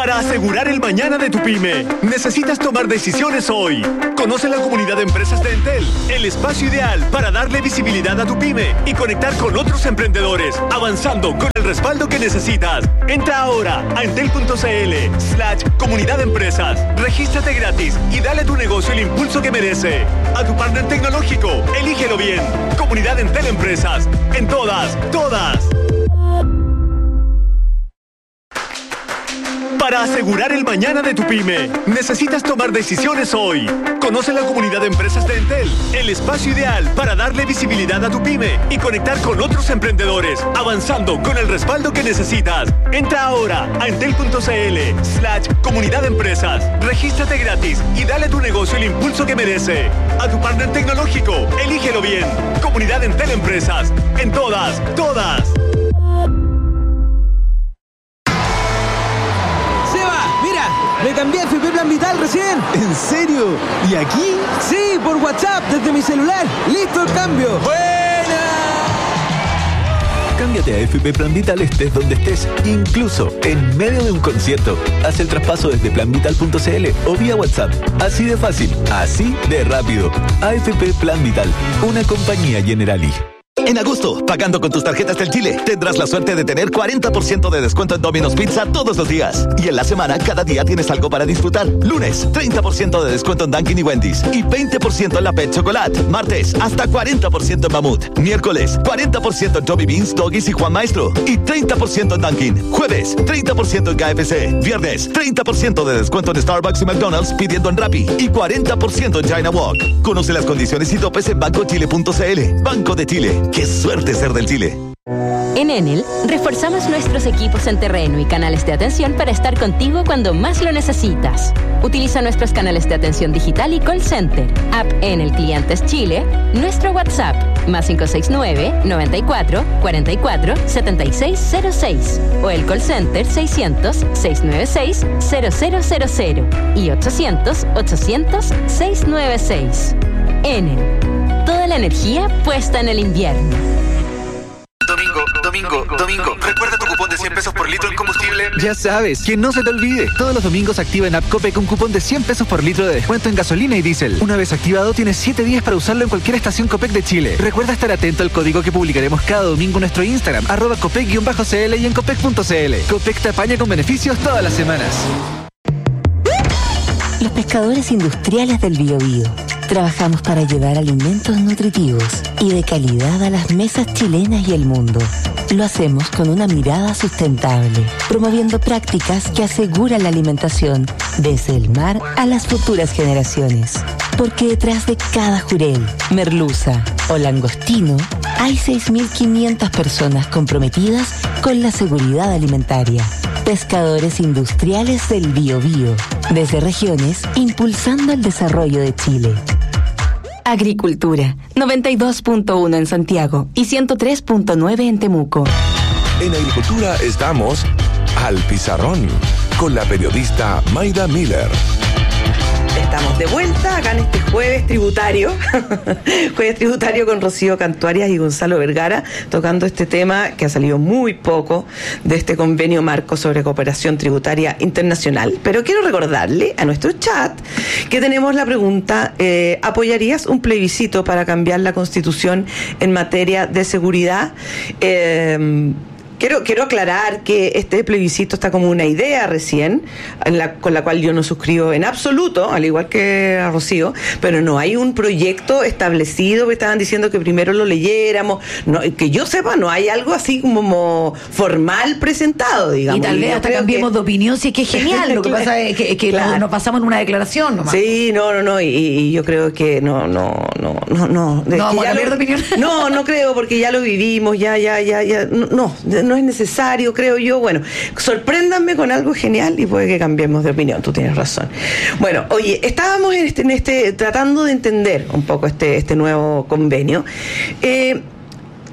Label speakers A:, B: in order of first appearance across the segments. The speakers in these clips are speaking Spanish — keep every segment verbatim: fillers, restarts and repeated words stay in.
A: Para asegurar el mañana de tu pyme, necesitas tomar decisiones hoy. Conoce la comunidad de empresas de Entel, el espacio ideal para darle visibilidad a tu pyme y conectar con otros emprendedores, avanzando con el respaldo que necesitas. Entra ahora a entel.cl slash comunidad de empresas. Regístrate gratis y dale a tu negocio el impulso que merece. A tu partner tecnológico, elígelo bien. Comunidad Entel Empresas. En todas, todas. Para asegurar el mañana de tu pyme, necesitas tomar decisiones hoy. Conoce la comunidad de empresas de Entel, el espacio ideal para darle visibilidad a tu pyme y conectar con otros emprendedores, avanzando con el respaldo que necesitas. Entra ahora a entel.cl slash comunidad de empresas. Regístrate gratis y dale a tu negocio el impulso que merece. A tu partner tecnológico, elígelo bien. Comunidad Entel Empresas. En todas, todas.
B: Me cambié a F P Plan Vital recién.
C: ¿En serio? ¿Y aquí?
B: Sí, por WhatsApp, desde mi celular. ¡Listo el cambio!
C: ¡Buena! Cámbiate a F P Plan Vital estés donde estés, incluso en medio de un concierto. Haz el traspaso desde plan vital punto c l o vía WhatsApp. Así de fácil, así de rápido. A F P Plan Vital, una compañía Generali.
D: En agosto, pagando con tus tarjetas del Chile, tendrás la suerte de tener cuarenta por ciento de descuento en Domino's Pizza todos los días. Y en la semana, cada día tienes algo para disfrutar. Lunes, treinta por ciento de descuento en Dunkin' y Wendy's. Y veinte por ciento en la Pet Chocolate. Martes, hasta cuarenta por ciento en Mamut. Miércoles, cuarenta por ciento en Joby Beans, Doggies y Juan Maestro. Y treinta por ciento en Dunkin'. Jueves, treinta por ciento en K F C. Viernes, treinta por ciento de descuento en Starbucks y McDonald's pidiendo en Rappi. Y cuarenta por ciento en China Walk. Conoce las condiciones y topes en banco chile punto c l. Banco de Chile. ¡Qué suerte ser del Chile!
E: En Enel, reforzamos nuestros equipos en terreno y canales de atención para estar contigo cuando más lo necesitas. Utiliza nuestros canales de atención digital y call center, app Enel Clientes Chile, nuestro WhatsApp, más cinco seis nueve, noventa y cuatro, cuarenta y cuatro, setenta y seis cero seis, o el call center seiscientos, seiscientos noventa y seis, cero cero cero cero y ochocientos, ochocientos, seiscientos noventa y seis. Enel, toda la energía puesta en el invierno.
F: Domingo, domingo, domingo. Recuerda tu cupón de cien pesos por litro en combustible.
C: Ya sabes, que no se te olvide. Todos los domingos activa en App Copec un cupón de cien pesos por litro de descuento en gasolina y diésel. Una vez activado, tienes siete días para usarlo en cualquier estación Copec de Chile. Recuerda estar atento al código que publicaremos cada domingo en nuestro Instagram, arroba copec-cl y en copec punto c l. Copec te apaña con beneficios todas las semanas.
G: Los pescadores industriales del Biobío. Trabajamos para llevar alimentos nutritivos y de calidad a las mesas chilenas y el mundo. Lo hacemos con una mirada sustentable, promoviendo prácticas que aseguran la alimentación desde el mar a las futuras generaciones. Porque detrás de cada jurel, merluza o langostino hay seis mil quinientas personas comprometidas con la seguridad alimentaria. Pescadores industriales del Biobío, desde regiones impulsando el desarrollo de Chile.
H: Agricultura, noventa y dos punto uno en Santiago y ciento tres punto nueve en Temuco.
I: En Agricultura estamos al pizarrón con la periodista Mayda Miller.
J: Estamos de vuelta acá en este jueves tributario, jueves tributario con Rocío Cantuarias y Gonzalo Vergara, tocando este tema que ha salido muy poco de este convenio marco sobre cooperación tributaria internacional. Pero quiero recordarle a nuestro chat que tenemos la pregunta, eh, ¿apoyarías un plebiscito para cambiar la Constitución en materia de seguridad? Eh, Quiero, quiero aclarar que este plebiscito está como una idea recién, en la, con la cual yo no suscribo en absoluto, al igual que a Rocío, pero no hay un proyecto establecido, que estaban diciendo que primero lo leyéramos, no, que yo sepa, no hay algo así como formal presentado, digamos.
K: Y tal vez hasta cambiemos que... de opinión, si es que es genial, lo que pasa es que, que claro. nos pasamos en una declaración nomás.
J: Sí, no, no, no, y, y yo creo que no, no, no, no, no.
K: No vamos a cambiar de opinión.
J: No, no creo, porque ya lo vivimos, ya, ya, ya, ya, no, no, no es necesario, creo yo. Bueno, sorpréndanme con algo genial y puede que cambiemos de opinión, tú tienes razón. Bueno, oye, estábamos en este, en este tratando de entender un poco este, este nuevo convenio. Eh,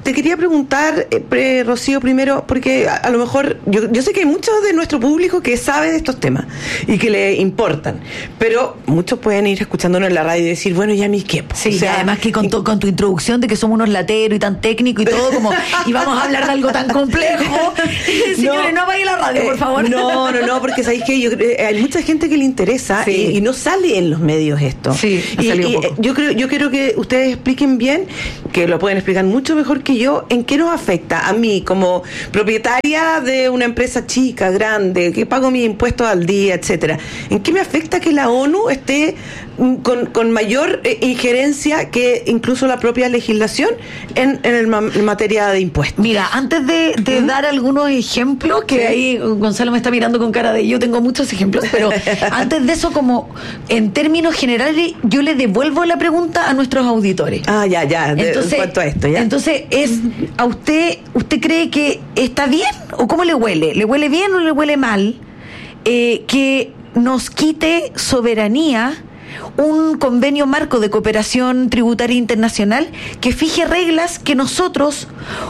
J: te quería preguntar, eh, pre, Rocío, primero, porque a, a lo mejor, yo, yo sé que hay mucho de nuestro público que sabe de estos temas y que le importan, pero muchos pueden ir escuchándonos en la radio y decir, bueno, ¿y a mí qué?
K: Sí, o sea, además que con tu, con tu introducción de que somos unos lateros y tan técnicos y todo, como, y vamos a hablar de algo tan complejo. Señores, no, no vaya a la radio, por favor.
J: Eh, no, no, no, porque sabéis que yo, eh, hay mucha gente que le interesa sí. y, y no sale en los medios esto.
K: Sí, ha
J: y, y
K: poco.
J: yo creo, yo quiero que ustedes expliquen bien, que lo pueden explicar mucho mejor que yo, en qué nos afecta a mí como propietaria de una empresa chica, grande, que pago mis impuestos al día, etcétera. ¿En qué me afecta que la ONU esté con, con mayor eh, injerencia que incluso la propia legislación en, en, el, en materia de impuestos?
K: Mira, antes de, de ¿Mm? dar algunos ejemplos, que sí. ahí Gonzalo me está mirando con cara de yo tengo muchos ejemplos, pero antes de eso, como en términos generales, yo le devuelvo la pregunta a nuestros auditores.
J: Ah, ya, ya, de, entonces, en cuanto a esto, ya.
K: Entonces, es, ¿a usted, usted cree que está bien o cómo le huele? ¿Le huele bien o le huele mal? Eh, que nos quite soberanía un convenio marco de cooperación tributaria internacional que fije reglas que nosotros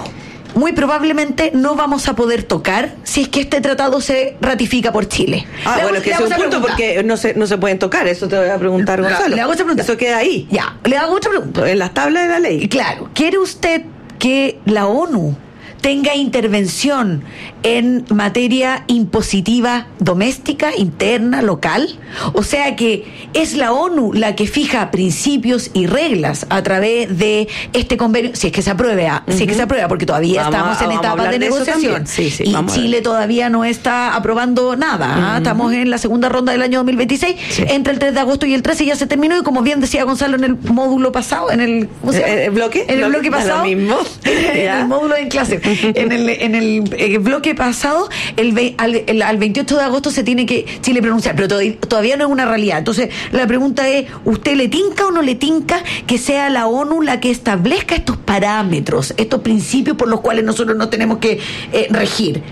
K: muy probablemente no vamos a poder tocar si es que este tratado se ratifica por Chile.
J: Ah,
K: le
J: bueno, es que es un punto pregunta. Porque no se, no se pueden tocar, eso te voy a preguntar, Gonzalo.
K: Le hago esa pregunta.
J: Eso queda ahí.
K: Ya, le hago otra pregunta.
J: En las tablas de la ley.
K: Claro, ¿quiere usted que la ONU tenga intervención en materia impositiva doméstica, interna, local? O sea que es la ONU la que fija principios y reglas a través de este convenio, si es que se aprueba, uh-huh. si es que se aprueba, porque todavía vamos estamos a, en etapa de, de negociación.
J: Sí, sí,
K: y Chile todavía no está aprobando nada. Uh-huh. ¿eh? Estamos en la segunda ronda del año dos mil veintiséis. Sí. Entre el tres de agosto y el trece ya se terminó, y como bien decía Gonzalo en el módulo pasado, en el, ¿cómo se llama?
J: ¿El bloque?
K: En el bloque, bloque pasado.
J: Lo mismo.
K: En el módulo en clase. En el, en el, el bloque pasado, el, al, el, al veintiocho de agosto se tiene que Chile pronunciar, pero todavía, todavía no es una realidad. Entonces, la pregunta es, ¿usted le tinca o no le tinca que sea la ONU la que establezca estos parámetros, estos principios por los cuales nosotros nos tenemos que eh, regir?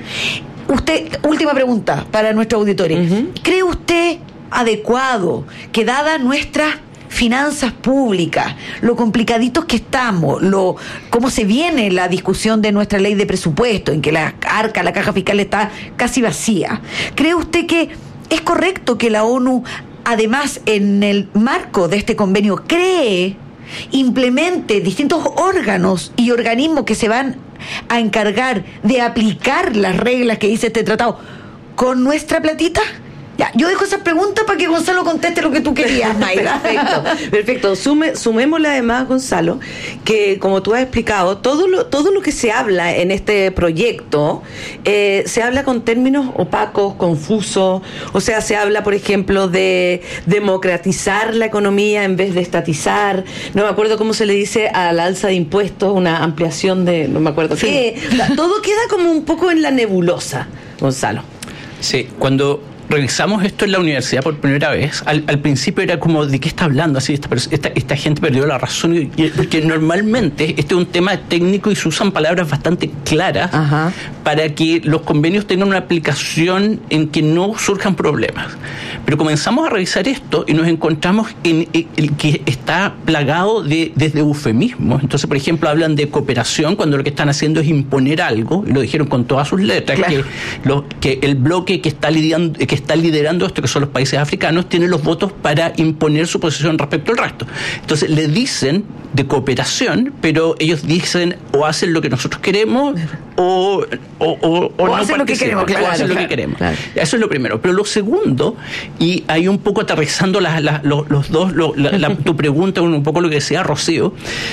K: Usted, última pregunta para nuestro auditorio. Uh-huh. ¿Cree usted adecuado que, dada nuestra finanzas públicas, lo complicaditos que estamos, lo cómo se viene la discusión de nuestra ley de presupuesto, en que la arca, la caja fiscal está casi vacía, ¿cree usted que es correcto que la ONU, además, en el marco de este convenio, cree, implemente distintos órganos y organismos que se van a encargar de aplicar las reglas que dice este tratado con nuestra platita? Ya, yo dejo esa pregunta para que Gonzalo conteste lo que tú querías, Mayra.
J: Perfecto, perfecto. Sume, sumémosle además, Gonzalo, que como tú has explicado, todo lo, todo lo que se habla en este proyecto, eh, se habla con términos opacos, confusos. O sea, se habla, por ejemplo, de democratizar la economía en vez de estatizar. No me acuerdo cómo se le dice al alza de impuestos, una ampliación de, no me acuerdo sí. qué. Todo queda como un poco en la nebulosa, Gonzalo.
L: Sí, cuando revisamos esto en la universidad por primera vez, al, al principio era como, ¿de qué está hablando? Así esta, esta, esta gente perdió la razón, y, y, porque normalmente este es un tema técnico y se usan palabras bastante claras. Ajá. Para que los convenios tengan una aplicación en que no surjan problemas. Pero comenzamos a revisar esto y nos encontramos en, en, en que está plagado de desde eufemismos. Entonces, por ejemplo, hablan de cooperación cuando lo que están haciendo es imponer algo, y lo dijeron con todas sus letras, claro. que, lo, que el bloque que está lidiando, que está liderando esto, que son los países africanos, tiene los votos para imponer su posición respecto al resto. Entonces le dicen de cooperación, pero ellos dicen o hacen lo que nosotros queremos o, o, o, o,
K: o
L: no
K: hacen lo que queremos,
L: claro, o hacen claro, lo que queremos. Claro. Eso es lo primero. Pero lo segundo, y ahí un poco aterrizando la, la, los, los dos, lo, la, la, tu pregunta, un poco lo que decía Rocío,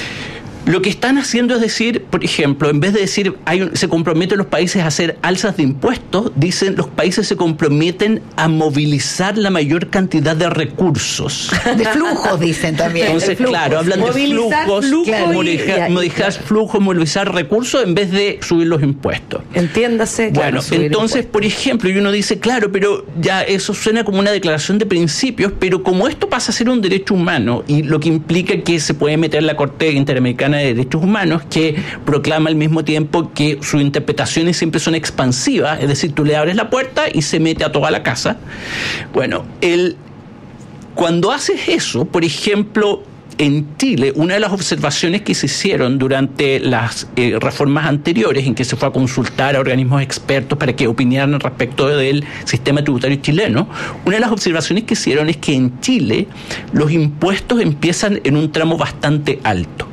L: lo que están haciendo es decir, por ejemplo, en vez de decir hay un, se comprometen los países a hacer alzas de impuestos, dicen los países se comprometen a movilizar la mayor cantidad de recursos.
K: De flujos, dicen también.
L: Entonces, flujos. Claro, hablan movilizar de flujos, flujo claro, movilizar, y, movilizar claro. flujos, movilizar recursos en vez de subir los impuestos.
J: Entiéndase.
L: Bueno,
J: claro,
L: entonces, por ejemplo, y uno dice, claro, pero ya eso suena como una declaración de principios, pero como esto pasa a ser un derecho humano, y lo que implica que se puede meter la Corte Interamericana de Derechos Humanos, que proclama al mismo tiempo que sus interpretaciones siempre son expansivas, es decir, tú le abres la puerta y se mete a toda la casa. Bueno, el, cuando haces eso, por ejemplo, en Chile, una de las observaciones que se hicieron durante las eh, reformas anteriores, en que se fue a consultar a organismos expertos para que opinaran respecto del sistema tributario chileno, una de las observaciones que hicieron es que en Chile los impuestos empiezan en un tramo bastante alto.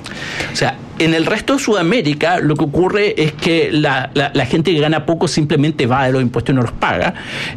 L: O sea, en el resto de Sudamérica lo que ocurre es que la, la, la gente que gana poco simplemente va de los impuestos y no los paga.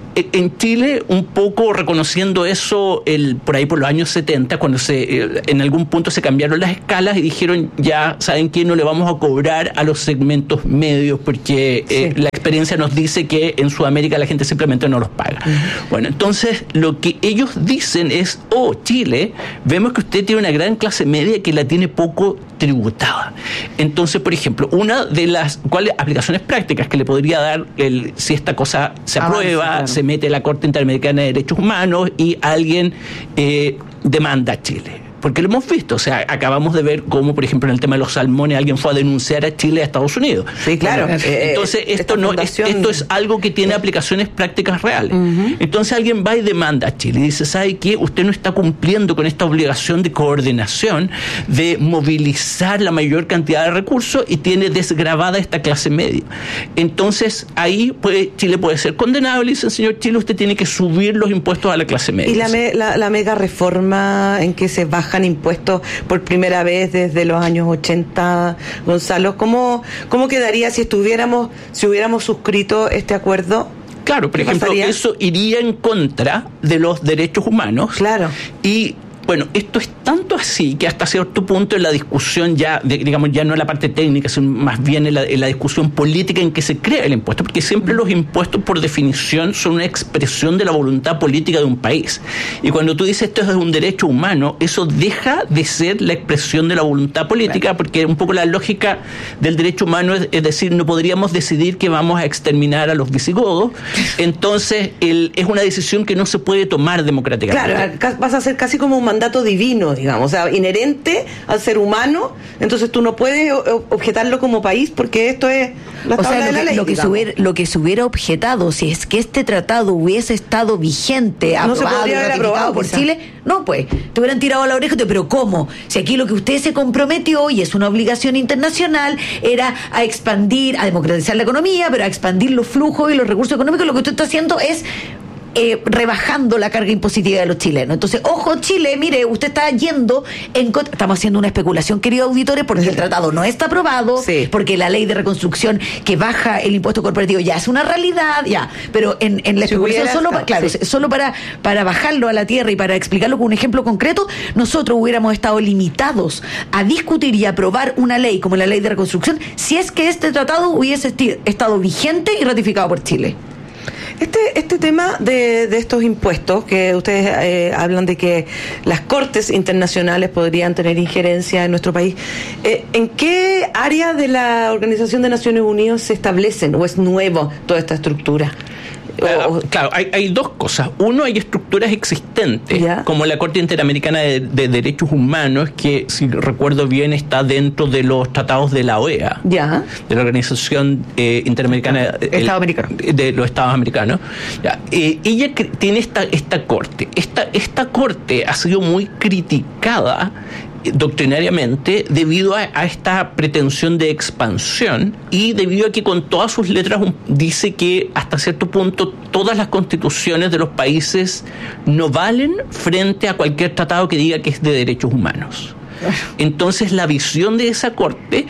L: En Chile, un poco reconociendo eso el, por ahí por los años setenta, cuando se en algún punto se cambiaron las escalas y dijeron, ya saben que no le vamos a cobrar a los segmentos medios porque sí. eh, la experiencia nos dice que en Sudamérica la gente simplemente no los paga. Uh-huh. Bueno, entonces lo que ellos dicen es, oh, Chile, vemos que usted tiene una gran clase media que la tiene poco tributada. Entonces, por ejemplo, una de las cuáles aplicaciones prácticas que le podría dar el, si esta cosa se aprueba, Avance, claro. se mete a la Corte Interamericana de Derechos Humanos y alguien eh, demanda a Chile. Porque lo hemos visto, o sea, acabamos de ver cómo, por ejemplo, en el tema de los salmones, alguien fue a denunciar a Chile a Estados Unidos.
J: Sí, claro.
L: Bueno, eh, entonces, esto no fundación... esto es algo que tiene aplicaciones prácticas reales. Uh-huh. Entonces, alguien va y demanda a Chile y dice, ¿sabe qué? Usted no está cumpliendo con esta obligación de coordinación, de movilizar la mayor cantidad de recursos y tiene desgravada esta clase media. Entonces, ahí puede, Chile puede ser condenado y le dicen, señor Chile, usted tiene que subir los impuestos a la clase media.
J: ¿Y la, me, la, la mega reforma en que se baja impuestos por primera vez desde los años ochenta, Gonzalo? ¿Cómo, cómo quedaría si estuviéramos, si hubiéramos suscrito este acuerdo?
L: Claro, por ejemplo, pasaría? Eso iría en contra de los derechos humanos.
J: Claro.
L: Y bueno, esto es tanto así que hasta cierto punto en la discusión ya, de, digamos, ya no en la parte técnica, sino más bien en la, en la discusión política en que se crea el impuesto, porque siempre los impuestos por definición son una expresión de la voluntad política de un país. Y cuando tú dices esto es un derecho humano, eso deja de ser la expresión de la voluntad política, claro. porque un poco la lógica del derecho humano es, es decir, no podríamos decidir que vamos a exterminar a los visigodos, entonces el, es una decisión que no se puede tomar democráticamente.
J: Claro, vas a ser casi como un mandato divino, digamos, o sea, inherente al ser humano, entonces tú no puedes objetarlo como país porque esto es la tabla o sea, de la ley.
K: Lo que, se hubiera, lo que se hubiera objetado, si es que este tratado hubiese estado vigente,
J: no
K: aprobado y ratificado por quizá. Chile, no, pues, te hubieran tirado a la oreja, pero ¿cómo? Si aquí lo que usted se comprometió, y es una obligación internacional, era a expandir, a democratizar la economía, pero a expandir los flujos y los recursos económicos, lo que usted está haciendo es Eh, rebajando la carga impositiva de los chilenos. Entonces, ojo Chile, mire, usted está yendo en contra, estamos haciendo una especulación, queridos auditores, porque el tratado no está aprobado, sí. porque la ley de reconstrucción que baja el impuesto corporativo ya es una realidad, ya, pero en, en la si especulación solo, estado, claro, sí. solo para, para bajarlo a la tierra y para explicarlo con un ejemplo concreto, nosotros hubiéramos estado limitados a discutir y aprobar una ley como la ley de reconstrucción si es que este tratado hubiese esti- estado vigente y ratificado por Chile.
J: Este este tema de, de estos impuestos, que ustedes eh, hablan de que las cortes internacionales podrían tener injerencia en nuestro país, eh, ¿en qué área de la Organización de Naciones Unidas se establecen o es nuevo toda esta estructura?
L: Uh, claro, hay, hay dos cosas. Uno, hay estructuras existentes, ¿ya? como la Corte Interamericana de, de Derechos Humanos, que, si recuerdo bien, está dentro de los tratados de la O E A,
J: ¿ya?
L: de la Organización eh, Interamericana
K: Estado Americano.
L: de los Estados Americanos. ¿Ya? Eh, ella tiene esta, esta corte. Esta, esta corte ha sido muy criticada doctrinariamente debido a, a esta pretensión de expansión y debido a que con todas sus letras dice que hasta cierto punto todas las constituciones de los países no valen frente a cualquier tratado que diga que es de derechos humanos. Entonces la visión de esa corte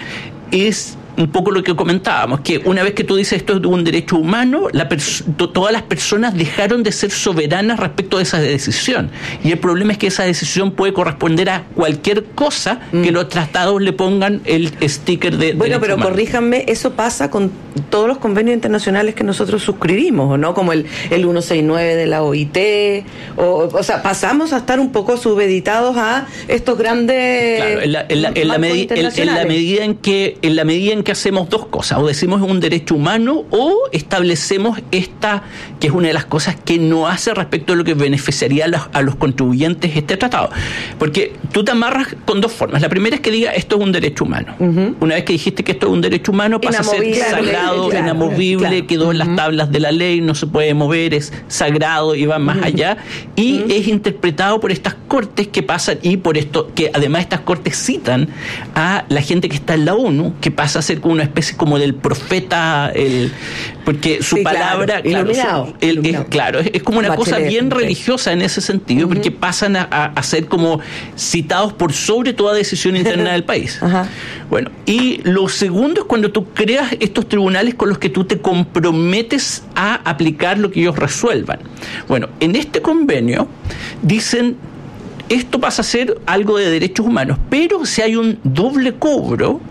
L: es un poco lo que comentábamos, que una vez que tú dices esto es un derecho humano, la pers- to- todas las personas dejaron de ser soberanas respecto a esa decisión. Y el problema es que esa decisión puede corresponder a cualquier cosa mm. que los tratados le pongan el sticker de
J: Bueno, pero humano. Corríjanme, eso pasa con todos los convenios internacionales que nosotros suscribimos, ¿o no? Como el, el ciento sesenta y nueve de la O I T, o, o sea, pasamos a estar un poco subeditados a estos grandes
L: claro, en la, en la, en la, medi- en, en la medida en que en la medida en que que hacemos dos cosas, o decimos un derecho humano o establecemos esta, que es una de las cosas que no hace respecto a lo que beneficiaría a los, a los contribuyentes este tratado. Porque tú te amarras con dos formas. La primera es que diga esto es un derecho humano. Uh-huh. Una vez que dijiste que esto es un derecho humano, pasa a ser sagrado, claro, inamovible, claro. quedó uh-huh. en las tablas de la ley, no se puede mover, es sagrado y va más uh-huh. allá. Y uh-huh. es interpretado por estas cortes que pasan, y por esto, que además estas cortes citan a la gente que está en la ONU, que pasa a ser como una especie como del profeta, el, porque su sí, palabra, claro,
J: claro,
L: su, el, es, claro es, es como una Bachelet, cosa bien religiosa en ese sentido, uh-huh. porque pasan a, a, a ser como citados por sobre toda decisión interna del país. Uh-huh. Bueno, y lo segundo es cuando tú creas estos tribunales con los que tú te comprometes a aplicar lo que ellos resuelvan. Bueno, en este convenio dicen esto pasa a ser algo de derechos humanos, pero si hay un doble cobro,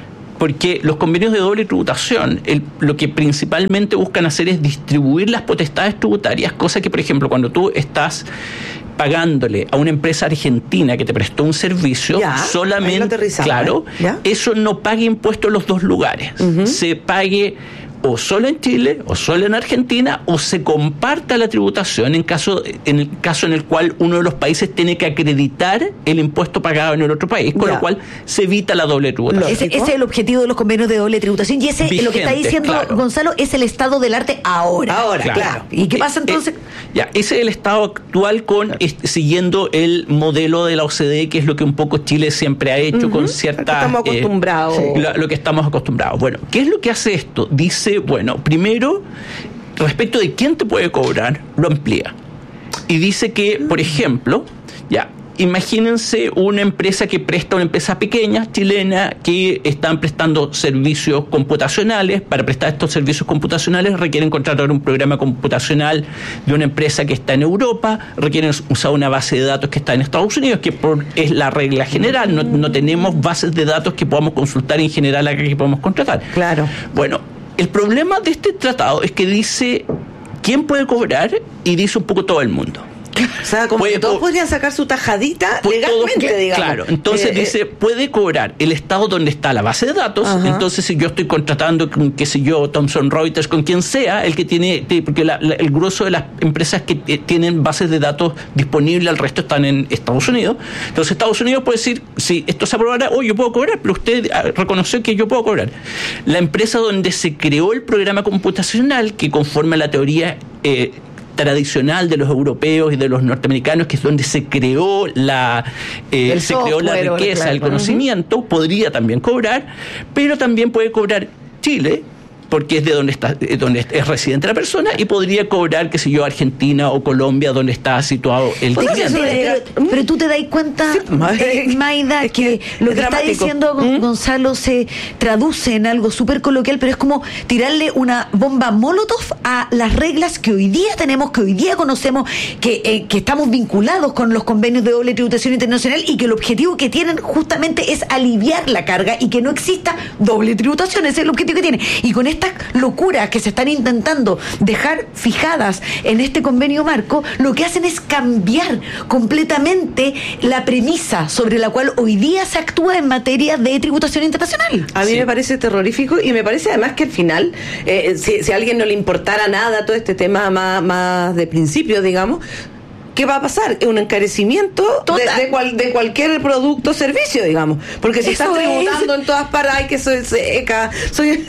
L: porque los convenios de doble tributación, el, lo que principalmente buscan hacer es distribuir las potestades tributarias, cosa que, por ejemplo, cuando tú estás pagándole a una empresa argentina que te prestó un servicio, ya, solamente, claro, ¿ya? Eso no pague impuestos en los dos lugares. Uh-huh. Se pague o solo en Chile, o solo en Argentina, o se comparta la tributación en caso en el caso en el cual uno de los países tiene que acreditar el impuesto pagado en el otro país, con ya. lo cual se evita la doble tributación.
K: Ese, ese es el objetivo de los convenios de doble tributación, y ese, Vigente, lo que está diciendo claro. Gonzalo, es el estado del arte ahora.
J: Ahora, claro.
K: claro. ¿Y qué pasa entonces?
L: Eh, ya, ese es el estado actual con claro. es, siguiendo el modelo de la O C D E, que es lo que un poco Chile siempre ha hecho uh-huh. con cierta...
J: Estamos acostumbrados.
L: Eh, lo, lo que estamos acostumbrados. Bueno, ¿qué es lo que hace esto? Dice, bueno, primero, respecto de quién te puede cobrar, lo amplía. Y dice que, por ejemplo, ya, imagínense una empresa que presta, una empresa pequeña, chilena, que están prestando servicios computacionales. Para prestar estos servicios computacionales requieren contratar un programa computacional de una empresa que está en Europa, requieren usar una base de datos que está en Estados Unidos, que por, es la regla general. No, no tenemos bases de datos que podamos consultar en general acá que podamos contratar.
J: Claro.
L: Bueno, el problema de este tratado es que dice quién puede cobrar y dice un poco todo el mundo.
J: O sea, como puede, que todos podrían sacar su tajadita legalmente,
L: todos,
J: digamos.
L: Claro, entonces eh, dice, puede cobrar el estado donde está la base de datos. Ajá. Entonces, si yo estoy contratando con, qué sé yo, Thomson Reuters, con quien sea, el que tiene, porque la, la, el grueso de las empresas que t- tienen bases de datos disponibles, al resto están en Estados Unidos. Entonces, Estados Unidos puede decir, si esto se aprobará, oh, yo puedo cobrar, pero usted reconoció que yo puedo cobrar. La empresa donde se creó el programa computacional, que conforme a la teoría eh, tradicional de los europeos y de los norteamericanos, que es donde se creó la eh, se creó la riqueza, claro, el conocimiento, uh-huh. podría también cobrar, pero también puede cobrar Chile, porque es de donde está, de donde es residente la persona, y podría cobrar, qué sé yo, Argentina o Colombia, donde está situado el cliente.
K: Pero, pero tú te das cuenta, sí, eh, Maida, es que, que lo que dramático. Está diciendo ¿Mm? Gonzalo se traduce en algo súper coloquial, pero es como tirarle una bomba Molotov a las reglas que hoy día tenemos, que hoy día conocemos, que, eh, que estamos vinculados con los convenios de doble tributación internacional, y que el objetivo que tienen justamente es aliviar la carga y que no exista doble tributación. Ese es el objetivo que tiene. Y con esta estas locuras que se están intentando dejar fijadas en este convenio marco, lo que hacen es cambiar completamente la premisa sobre la cual hoy día se actúa en materia de tributación internacional.
J: A mí sí. me parece terrorífico, y me parece además que al final, eh, si, si a alguien no le importara nada todo este tema más, más de principio, digamos, ¿qué va a pasar? Un encarecimiento de, de, cual, de cualquier producto o servicio, digamos. Porque si eso estás tributando es. en todas partes, ay, que soy seca, soy...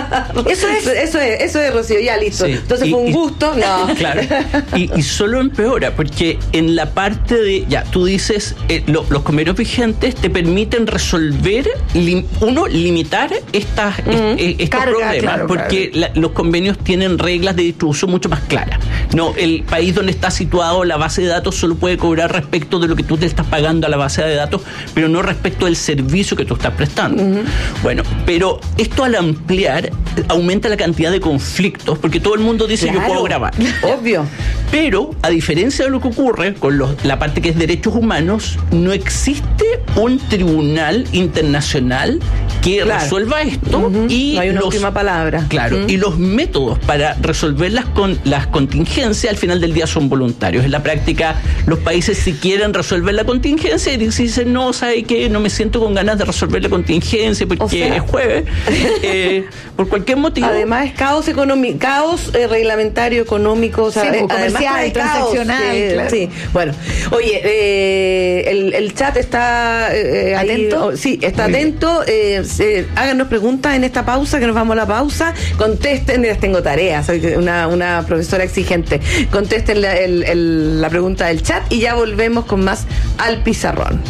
J: eso es. Eso es, eso es, Rocío, ya listo. Sí. Entonces y, fue un y, gusto, no.
L: Claro. Y, y solo empeora, porque en la parte de, ya, tú dices, eh, lo, los convenios vigentes te permiten resolver, lim, uno, limitar estas, mm. est, estos Carga, problemas, claro, porque claro. La, los convenios tienen reglas de distribución mucho más claras. No, el país donde está situado la base de datos solo puede cobrar respecto de lo que tú te estás pagando a la base de datos, pero no respecto del servicio que tú estás prestando. Uh-huh. Bueno, pero esto al ampliar aumenta la cantidad de conflictos, porque todo el mundo dice claro. yo puedo grabar.
J: Obvio.
L: Pero, a diferencia de lo que ocurre con los, la parte que es derechos humanos, no existe un tribunal internacional que claro. resuelva esto.
J: Uh-huh.
L: Y
J: no hay una
L: los,
J: última palabra.
L: Claro, uh-huh. y los métodos para resolver las, con, las contingencias al final del día son voluntarios. En la práctica, los países si quieren resolver la contingencia y dicen, no, ¿sabe qué? No me siento con ganas de resolver la contingencia porque o sea, es jueves. eh, por cualquier motivo.
J: Además es caos económico, caos eh, reglamentario, económico, o sea,
K: sí,
J: eh,
K: comercial, transaccional.
J: Eh,
K: claro.
J: Sí, bueno. Oye, eh, el, el chat está eh,
K: ¿Atento?
J: Ahí, oh, sí, está Muy atento. Eh, eh, háganos preguntas en esta pausa, que nos vamos a la pausa. Contesten, les tengo tareas, soy una, una profesora exigente. Contesten la, el, el, la pregunta del chat y ya volvemos con más Al Pizarrón.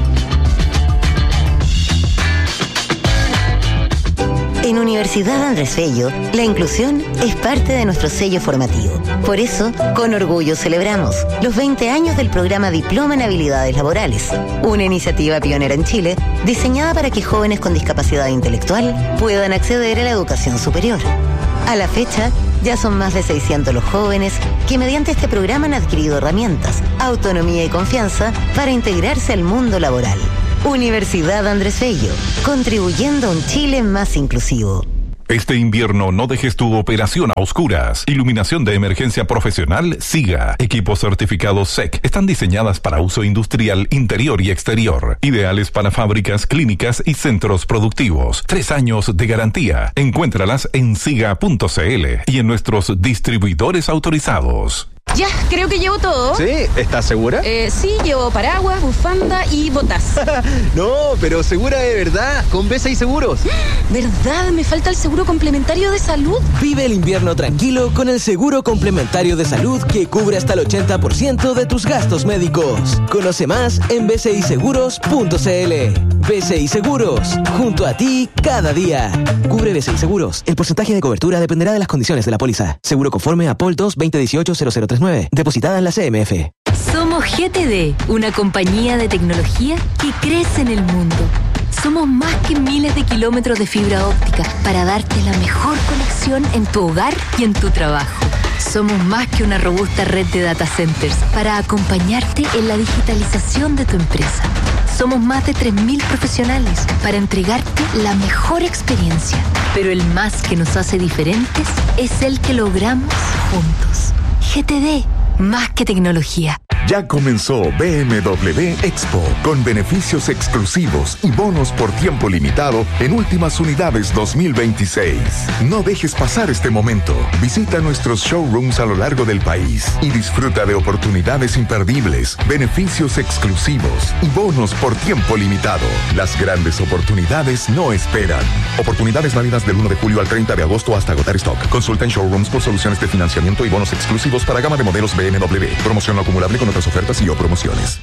M: En Universidad Andrés Bello, la inclusión es parte de nuestro sello formativo. Por eso, con orgullo celebramos los veinte años del programa Diploma en Habilidades Laborales, una iniciativa pionera en Chile diseñada para que jóvenes con discapacidad intelectual puedan acceder a la educación superior. A la fecha, ya son más de seiscientos los jóvenes que mediante este programa han adquirido herramientas, autonomía y confianza para integrarse al mundo laboral. Universidad Andrés Bello, contribuyendo a un Chile más inclusivo.
N: Este invierno no dejes tu operación a oscuras. Iluminación de emergencia profesional SIGA. Equipos certificados S E C. Están diseñadas para uso industrial interior y exterior. Ideales para fábricas, clínicas y centros productivos. Tres años de garantía. Encuéntralas en siga punto c l y en nuestros distribuidores autorizados.
O: Ya, creo que llevo todo.
P: ¿Sí? ¿Estás segura?
O: Eh, sí, llevo paraguas, bufanda y botas.
P: No, pero segura de verdad, con B C I Seguros.
O: ¿Verdad? Me falta el seguro complementario de salud.
B: Vive el invierno tranquilo con el seguro complementario de salud que cubre hasta el ochenta por ciento de tus gastos médicos. Conoce más en b c i seguros punto c l. B C I Seguros, junto a ti cada día. Cubre B C I Seguros. El porcentaje de cobertura dependerá de las condiciones de la póliza. Seguro conforme a P O L dos veinte dieciocho cero cero tres nueve. Depositada en la C M F.
Q: Somos G T D, una compañía de tecnología que crece en el mundo. Somos más que miles de kilómetros de fibra óptica para darte la mejor conexión en tu hogar y en tu trabajo. Somos más que una robusta red de data centers para acompañarte en la digitalización de tu empresa. Somos más de tres mil profesionales para entregarte la mejor experiencia. Pero el más que nos hace diferentes es el que logramos juntos. G T D, más que tecnología.
R: Ya comenzó B M W Expo, con beneficios exclusivos y bonos por tiempo limitado en últimas unidades dos mil veintiséis. No dejes pasar este momento. Visita nuestros showrooms a lo largo del país y disfruta de oportunidades imperdibles, beneficios exclusivos y bonos por tiempo limitado. Las grandes oportunidades no esperan. Oportunidades válidas del uno de julio al treinta de agosto hasta agotar stock. Consulta en showrooms por soluciones de financiamiento y bonos exclusivos para gama de modelos B M W. Promoción no acumulable con otras ofertas y o promociones.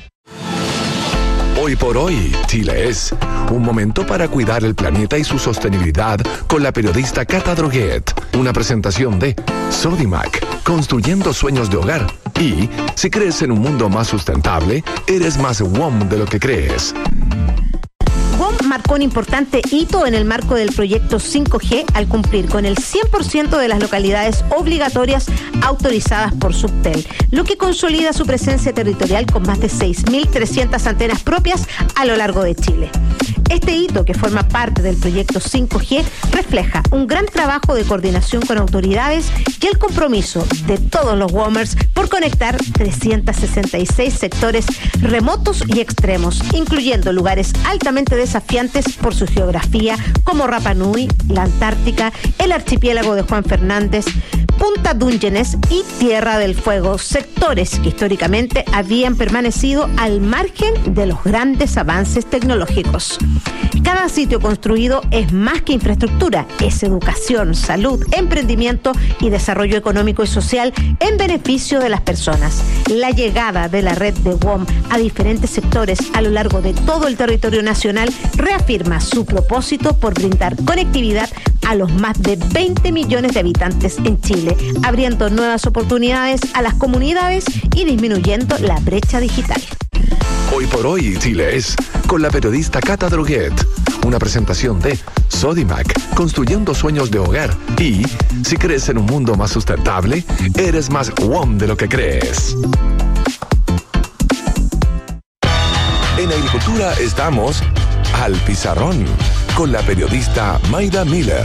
I: Hoy por hoy, Chile es un momento para cuidar el planeta y su sostenibilidad con la periodista Cata Droguet. Una presentación de Sodimac, construyendo sueños de hogar. Y si crees en un mundo más sustentable, eres más W O M de lo que crees.
S: W O M marcó un importante hito en el marco del proyecto cinco G al cumplir con el cien por ciento de las localidades obligatorias autorizadas por Subtel, lo que consolida su presencia territorial con más de seis mil trescientas antenas propias a lo largo de Chile. Este hito, que forma parte del proyecto cinco G, refleja un gran trabajo de coordinación con autoridades y el compromiso de todos los WOMers por conectar trescientos sesenta y seis sectores remotos y extremos, incluyendo lugares altamente desafiantes por su geografía, como Rapa Nui, la Antártica, el archipiélago de Juan Fernández, Punta Dungeones y Tierra del Fuego, sectores que históricamente habían permanecido al margen de los grandes avances tecnológicos. Cada sitio construido es más que infraestructura, es educación, salud, emprendimiento y desarrollo económico y social en beneficio de las personas. La llegada de la red de W O M a diferentes sectores a lo largo de todo el territorio nacional reafirma su propósito por brindar conectividad a los más de veinte millones de habitantes en Chile, abriendo nuevas oportunidades a las comunidades y disminuyendo la brecha digital.
I: Hoy por hoy, Chile es con la periodista Cata Droguet. Una presentación de Sodimac, construyendo sueños de hogar. Y si crees en un mundo más sustentable, eres más W O M de lo que crees. En Agricultura estamos al pizarrón con la periodista Mayda Miller.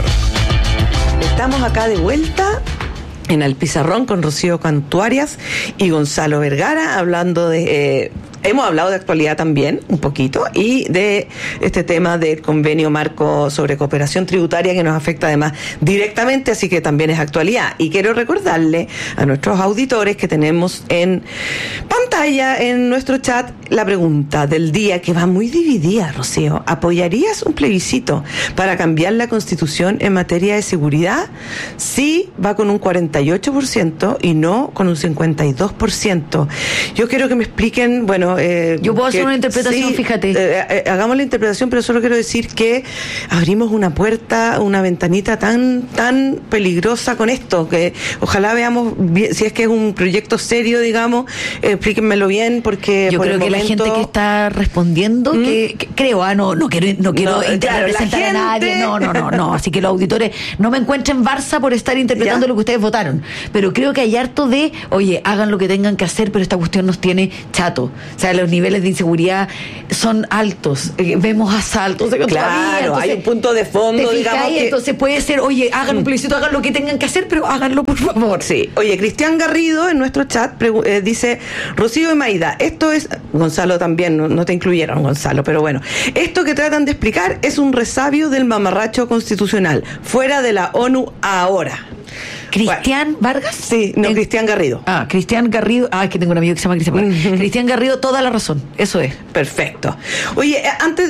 J: Estamos acá de vuelta en el pizarrón con Rocío Cantuarias y Gonzalo Vergara, hablando de... Eh, hemos hablado de actualidad también, un poquito, y de este tema del convenio marco sobre cooperación tributaria que nos afecta además directamente, así que también es actualidad. Y quiero recordarle a nuestros auditores que tenemos en pantalla, en nuestro chat, la pregunta del día, que va muy dividida, Rocío. ¿Apoyarías un plebiscito para cambiar la Constitución en materia de seguridad? Sí, va con un cuarenta y ocho por ciento y no con un cincuenta y dos por ciento. Yo quiero que me expliquen, bueno... Eh,
K: Yo puedo
J: que,
K: hacer una interpretación,
J: sí,
K: fíjate.
J: Eh, eh, hagamos la interpretación, pero solo quiero decir que abrimos una puerta, una ventanita tan tan peligrosa con esto, que ojalá veamos bien, si es que es un proyecto serio, digamos, eh, explíquenmelo bien, porque
K: yo
J: por
K: creo
J: el
K: que
J: momento...
K: la gente que está respondiendo, ¿Mm? que, que creo, ah, no, no quiero, no quiero
J: no, claro,
K: representar
J: gente...
K: a nadie, no, no, no, no, así que los auditores no me encuentren Barça por estar interpretando ¿Ya? Lo que ustedes votaron, pero creo que hay harto de, oye, hagan lo que tengan que hacer, pero esta cuestión nos tiene chato, o sea, los niveles de inseguridad son altos, eh, vemos asaltos de
J: claro, entonces, hay un punto de fondo, digamos que...
K: entonces puede ser, oye, hagan un plebiscito, hagan lo que tengan que hacer, pero háganlo por favor.
J: Sí, oye, Cristian Garrido en nuestro chat pregu- eh, dice, Rocío y Mayda, esto es, Gonzalo también, no, no te incluyeron, Gonzalo, pero bueno, esto que tratan de explicar es un resabio del mamarracho constitucional, fuera de la ONU ahora.
K: ¿Cristian bueno, Vargas?
J: Sí, no, eh, Cristian Garrido.
K: Ah, Cristian Garrido. Ah, es que tengo un amigo que se llama Cristian Vargas. Uh-huh. Cristian Garrido, toda la razón. Eso es.
J: Perfecto. Oye, antes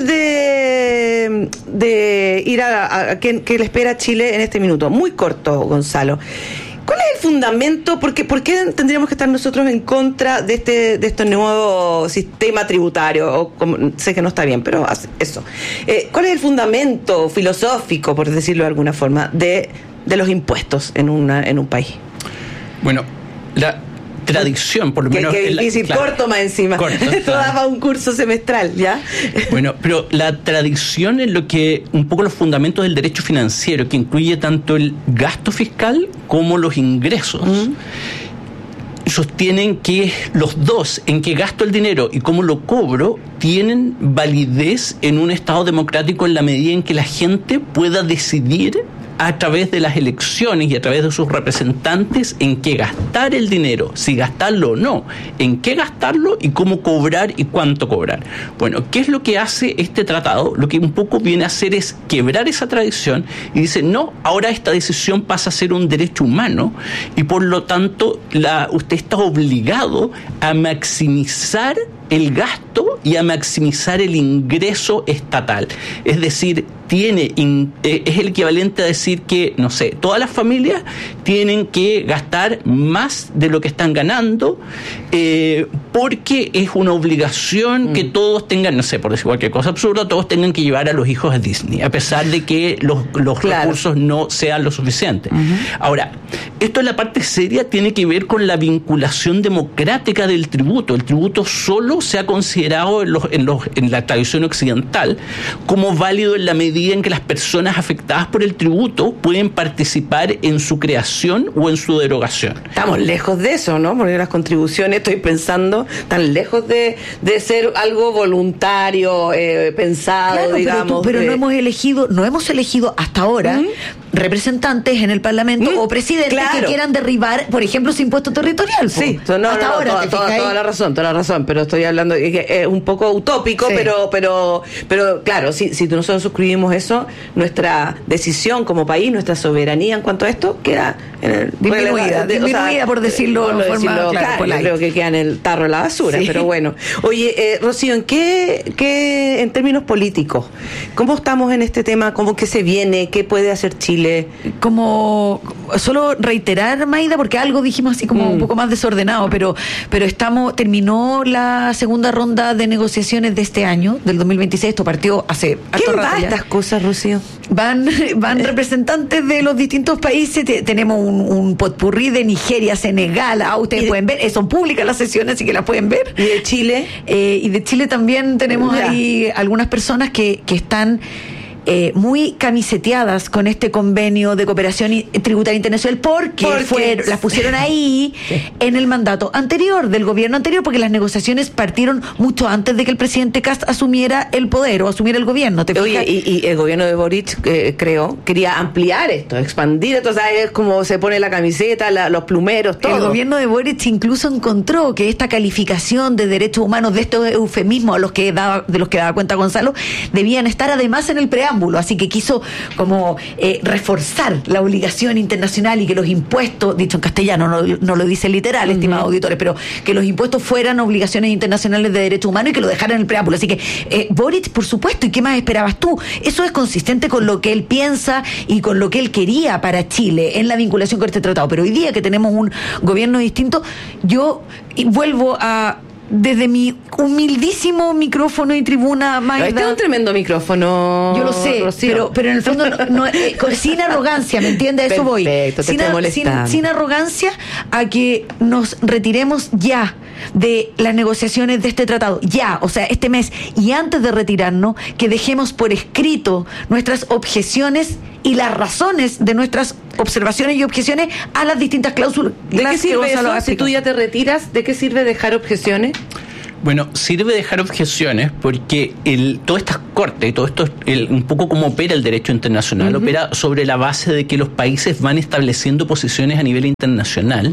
J: de, de ir a, a, a qué, qué le espera a Chile en este minuto, muy corto, Gonzalo. ¿Cuál es el fundamento? ¿Por qué, ¿Por qué tendríamos que estar nosotros en contra de este de este nuevo sistema tributario? O como, sé que no está bien, pero eso. Eh, ¿Cuál es el fundamento filosófico, por decirlo de alguna forma, de, de los impuestos en una en un país?
L: Bueno, la tradición, por lo menos...
J: Que, que difícil,
L: claro, corto
J: más encima.
L: Corto,
J: Esto
L: claro.
J: daba un curso semestral, ¿ya?
L: Bueno, pero la tradición es lo que, un poco los fundamentos del derecho financiero, que incluye tanto el gasto fiscal como los ingresos. Mm. Sostienen que los dos, en que gasto el dinero y cómo lo cobro, tienen validez en un Estado democrático en la medida en que la gente pueda decidir a través de las elecciones y a través de sus representantes en qué gastar el dinero, si gastarlo o no, en qué gastarlo y cómo cobrar y cuánto cobrar. Bueno, ¿qué es lo que hace este tratado? Lo que un poco viene a hacer es quebrar esa tradición y dice, no, ahora esta decisión pasa a ser un derecho humano y por lo tanto la, usted está obligado a maximizar el gasto y a maximizar el ingreso estatal. Es decir, tiene in, eh, es el equivalente a decir que, no sé, todas las familias tienen que gastar más de lo que están ganando eh, porque es una obligación mm. que todos tengan, no sé, por decir cualquier cosa absurda, todos tengan que llevar a los hijos a Disney, a pesar de que los, los claro. recursos no sean lo suficiente. Uh-huh. Ahora, esto en la parte seria tiene que ver con la vinculación democrática del tributo. El tributo solo se ha considerado en, los, en, los, en la tradición occidental como válido en la medida en que las personas afectadas por el tributo pueden participar en su creación o en su derogación.
J: Estamos lejos de eso, ¿no? Porque las contribuciones, estoy pensando, tan lejos de, de ser algo voluntario, eh, pensado,
K: claro,
J: digamos.
K: Pero, tú, pero
J: de...
K: no hemos elegido, no hemos elegido hasta ahora ¿Mm? representantes en el Parlamento ¿Mm? o presidentes claro. que quieran derribar, por ejemplo, su impuesto territorial.
J: Sí, no, no,
K: hasta
J: no,
K: ahora.
J: Toda, toda, toda la razón, toda la razón, pero estoy hablando de que es un poco utópico, sí. pero, pero, pero claro, si, si nosotros suscribimos eso, nuestra decisión como país, nuestra soberanía en cuanto a esto queda en el,
K: disminuida, de, disminuida o sea, por decirlo de forma
J: decirlo,
K: claro,
J: claro, yo creo que queda en el tarro de la basura, sí. pero bueno. Oye, eh, Rocío, ¿en qué, qué, en términos políticos, cómo estamos en este tema? ¿Cómo que se viene? ¿Qué puede hacer Chile?
K: Como solo reiterar, Mayda, porque algo dijimos así como mm. un poco más desordenado, pero, pero estamos, terminó la segunda ronda de negociaciones de este año, del dos mil veintiséis, esto partió hace
J: ¿Quién va a estas cosas, Rocío?
K: Van, van representantes de los distintos países, te, tenemos un, un potpurrí de Nigeria, Senegal, ah, ustedes de, pueden ver, eh, son públicas las sesiones, así que las pueden ver.
J: ¿Y de Chile?
K: Eh, y de Chile también tenemos ya. ahí algunas personas que, que están eh, muy camiseteadas con este convenio de cooperación y- tributaria internacional porque,
J: Porque-
K: fueron, las pusieron ahí
J: Sí.
K: en el mandato anterior, del gobierno anterior, porque las negociaciones partieron mucho antes de que el presidente Kast asumiera el poder o asumiera el gobierno. ¿Te
J: Oye,
K: fijas?
J: y, y el gobierno de Boric, eh, creo, quería ampliar esto, expandir esto, o sea, es como se pone la camiseta, la- los plumeros, todo.
K: El gobierno de Boric incluso encontró que esta calificación de derechos humanos, de estos eufemismos a los que daba, de los que daba cuenta Gonzalo, debían estar además en el preámbulo, así que quiso como eh, reforzar la obligación internacional y que los impuestos, dicho en castellano, no, no lo dice literal, estimados auditores, pero que los impuestos fueran obligaciones internacionales de derechos humanos y que lo dejaran en el preámbulo. Así que eh, Boric, por supuesto, ¿y qué más esperabas tú? Eso es consistente con lo que él piensa y con lo que él quería para Chile en la vinculación con este tratado. Pero hoy día que tenemos un gobierno distinto, yo y vuelvo a desde mi humildísimo micrófono y tribuna, Magda.
J: Este es un tremendo micrófono.
K: Yo lo sé,
J: Rocío.
K: pero, pero en el fondo no, no, eh, con- sin arrogancia, ¿me entiendes? A eso voy.
J: Perfecto, te
K: sin,
J: estoy
K: ar-
J: molestando.
K: sin, sin arrogancia a que nos retiremos ya de las negociaciones de este tratado, ya, o sea, este mes, y antes de retirarnos, que dejemos por escrito nuestras objeciones y las razones de nuestras observaciones y objeciones a las distintas cláusulas.
J: ¿De qué
K: que
J: sirve
K: Gonzalo ha
J: eso? Si tú
K: explicado.
J: ya te retiras, ¿de qué sirve dejar objeciones?
L: Bueno, sirve dejar objeciones porque el, todas estas cortes, todo esto, el, un poco como opera el derecho internacional,
J: Ujú.
L: opera sobre la base de que los países van estableciendo posiciones a nivel internacional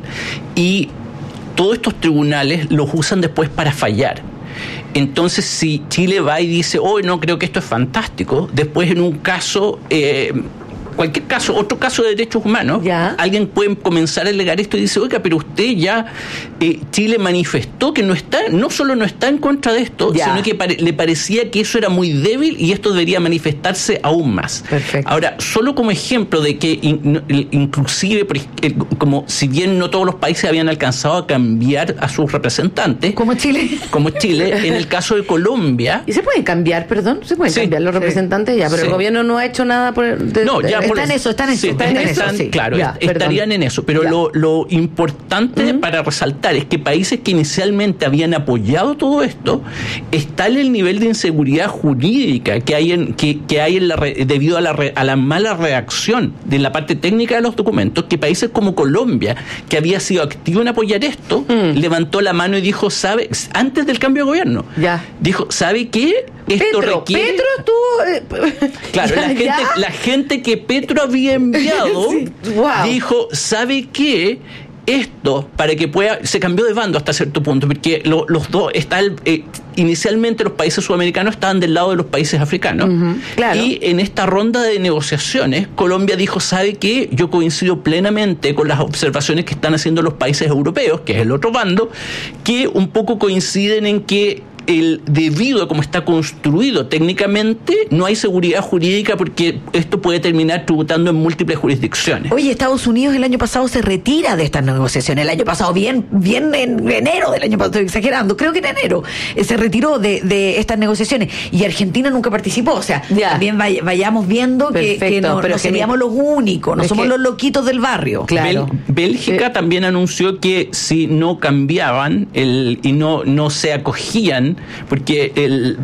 L: y todos estos tribunales los usan después para fallar. Entonces, si Chile va y dice, oh, no, creo que esto es fantástico, después en un caso... Eh, cualquier caso, otro caso de derechos humanos, alguien puede comenzar a alegar esto y dice, oiga, pero usted ya, eh, Chile manifestó que no está, no solo no está en contra de esto,
J: Ya.
L: sino que pare- le parecía que eso era muy débil y esto debería manifestarse aún más.
J: Perfecto.
L: Ahora, solo como ejemplo de que in- no- inclusive, por ej- eh, como si bien no todos los países habían alcanzado a cambiar a sus representantes,
K: como Chile,
L: como Chile, en el caso de Colombia,
J: ¿Y se pueden cambiar, perdón? ¿Se pueden
L: Sí,
J: cambiar los
L: sí.
J: representantes ya? Pero
L: Sí.
J: el gobierno no ha hecho nada por... de-
L: No,
J: de-
L: ya por-
K: Está en eso, está en eso.
L: Sí,
K: está en eso,
L: están-
K: sí.
L: claro,
J: Ya,
L: est- estarían
J: perdón.
L: en eso. Pero
J: Ya.
L: lo, lo importante para resaltar es que países que inicialmente habían apoyado todo esto, está en el nivel de inseguridad jurídica que hay en, que, que hay en la re- debido a la, re- a la mala reacción de la parte técnica de los documentos, que países como Colombia, que había sido activo en apoyar esto, levantó la mano y dijo, ¿sabe? Antes del cambio de gobierno,
J: Ya.
L: dijo, ¿sabe qué? Esto
J: Petro,
L: requiere...
J: Petro tú... eh,
L: Claro,
J: ya,
L: la gente,
J: ya.
L: la gente que Petro había enviado
J: Sí, wow.
L: dijo, ¿sabe qué? Esto, para que pueda, se cambió de bando hasta cierto punto, porque lo- los dos, está el, eh, inicialmente los países sudamericanos estaban del lado de los países africanos,
J: Ujú, claro.
L: y en esta ronda de negociaciones, Colombia dijo, ¿sabe qué? Yo coincido plenamente con las observaciones que están haciendo los países europeos, que es el otro bando, que un poco coinciden en que el debido a cómo está construido técnicamente, no hay seguridad jurídica porque esto puede terminar tributando en múltiples jurisdicciones.
K: Oye, Estados Unidos el año pasado se retira de estas negociaciones. El año pasado, bien, bien en enero del año pasado, estoy exagerando, creo que en enero, eh, se retiró de, de estas negociaciones. Y Argentina nunca participó. O sea,
J: Ya.
K: también vay- vayamos viendo que,
J: Perfecto,
K: que no,
J: pero
K: no
J: es que
K: seríamos
J: mi-
K: los únicos, no
J: es
K: somos
J: que-
K: los loquitos del barrio.
J: Claro.
L: Bel- Bélgica
J: Eh,
L: también anunció que si no cambiaban el, y no, no se acogían, porque el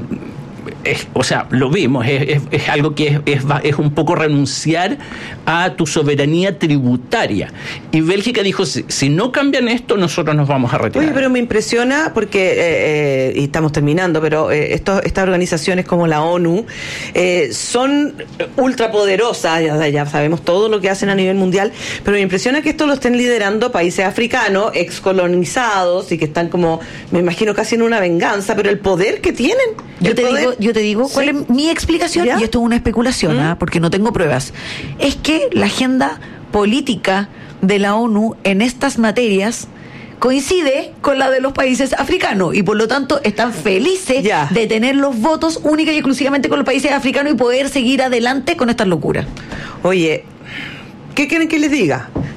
L: es- o sea, lo vimos, es, es- es algo que es, es, va- es un poco renunciar a tu soberanía tributaria. Y Bélgica dijo, si, si no cambian esto, nosotros nos vamos a retirar.
J: Oye, pero me impresiona porque, eh, eh, y estamos terminando, pero eh, estos, estas organizaciones como la ONU eh, son ultrapoderosas, ya, ya sabemos todo lo que hacen a nivel mundial, pero me impresiona que esto lo estén liderando países africanos, excolonizados, y que están como, me imagino, casi en una venganza, pero el poder que tienen.
K: Yo
J: el
K: te
J: poder-
K: digo, yo te digo cuál
J: Sí.
K: es mi explicación,
J: ¿Ya?
K: y esto es una especulación,
J: ¿Mm?
K: ¿ah? Porque no tengo pruebas. Es que la agenda política de la ONU en estas materias coincide con la de los países africanos y por lo tanto están felices
J: Ya.
K: de tener los votos única y exclusivamente con los países africanos y poder seguir adelante con estas locuras.
J: Oye, ¿qué quieren que les diga?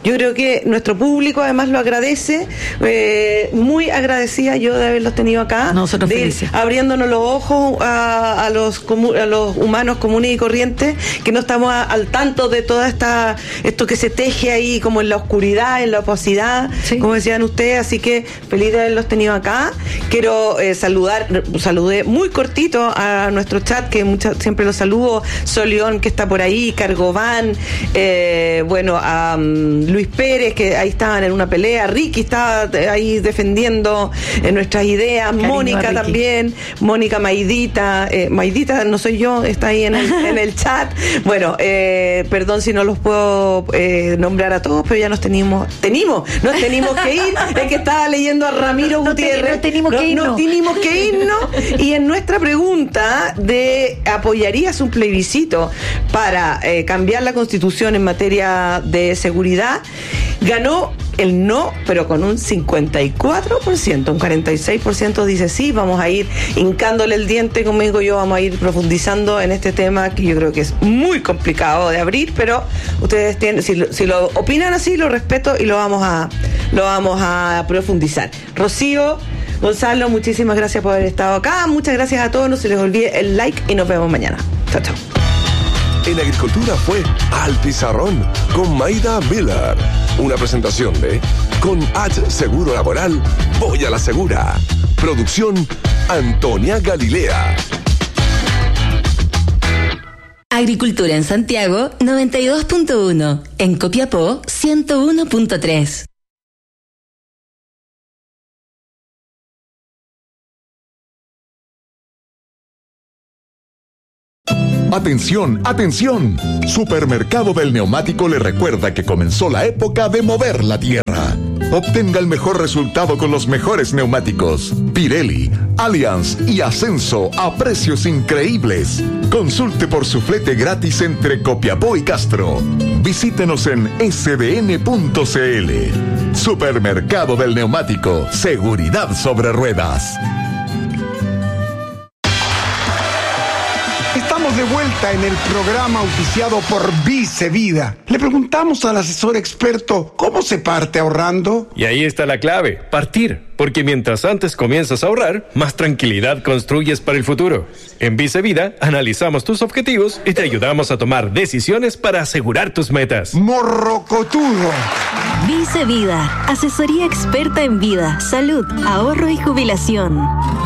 J: Yo creo que nuestro público además lo agradece, eh, muy agradecida yo de haberlos tenido acá.
K: Nosotros
J: de ir
K: felices.
J: abriéndonos los ojos a, a, los comu- a los humanos comunes y corrientes, que no estamos a, al tanto de toda esta esto que se teje ahí como en la oscuridad, en la opacidad, sí. como decían ustedes, así que feliz de haberlos tenido acá. Quiero eh, saludar, saludé muy cortito a nuestro chat, que mucha, siempre los saludo, Solión, que está por ahí, Cargobán, eh, bueno, a um, Luis Pérez, que ahí estaban en una pelea, Ricky estaba ahí defendiendo eh, nuestras ideas, Cariño Mónica también, Mónica Maidita, eh, Maidita no soy yo, está ahí en el, en el chat. Bueno, eh, perdón si no los puedo eh, nombrar a todos, pero ya nos teníamos, tenimos, nos teníamos que ir, es que estaba leyendo a Ramiro Gutiérrez.
K: No tenemos
J: no,
K: que irnos.
J: No tenemos que irnos. Y en nuestra pregunta de ¿apoyarías un plebiscito para eh, cambiar la Constitución en materia de seguridad? Ganó el no, pero con un cincuenta y cuatro por ciento, un cuarenta y seis por ciento dice sí, vamos a ir hincándole el diente, como digo yo, vamos a ir profundizando en este tema que yo creo que es muy complicado de abrir, pero ustedes tienen, si lo, si lo opinan así, lo respeto y lo vamos a, lo vamos a profundizar. Rocío, Gonzalo, muchísimas gracias por haber estado acá, muchas gracias a todos, no se les olvide el like y nos vemos mañana. Chao, chao.
I: En Agricultura fue Al Pizarrón con Maida Miller. Una presentación de Con H Seguro Laboral, voy a la segura. Producción Antonia Galilea.
H: Agricultura en Santiago noventa y dos punto uno, en Copiapó ciento uno punto tres.
R: Atención, atención. Supermercado del Neumático le recuerda que comenzó la época de mover la tierra. Obtenga el mejor resultado con los mejores neumáticos. Pirelli, Allianz y Ascenso a precios increíbles. Consulte por su flete gratis entre Copiapó y Castro. Visítenos en s d n punto c l. Supermercado del Neumático. Seguridad sobre ruedas.
T: Estamos de vuelta en el programa auspiciado por Vice Vida. Le preguntamos al asesor experto cómo se parte ahorrando.
U: Y ahí está la clave, partir. Porque mientras antes comienzas a ahorrar, más tranquilidad construyes para el futuro. En Vice Vida, analizamos tus objetivos y te ayudamos a tomar decisiones para asegurar tus metas.
T: Morrocotudo.
V: Vice Vida, asesoría experta en vida, salud, ahorro y jubilación.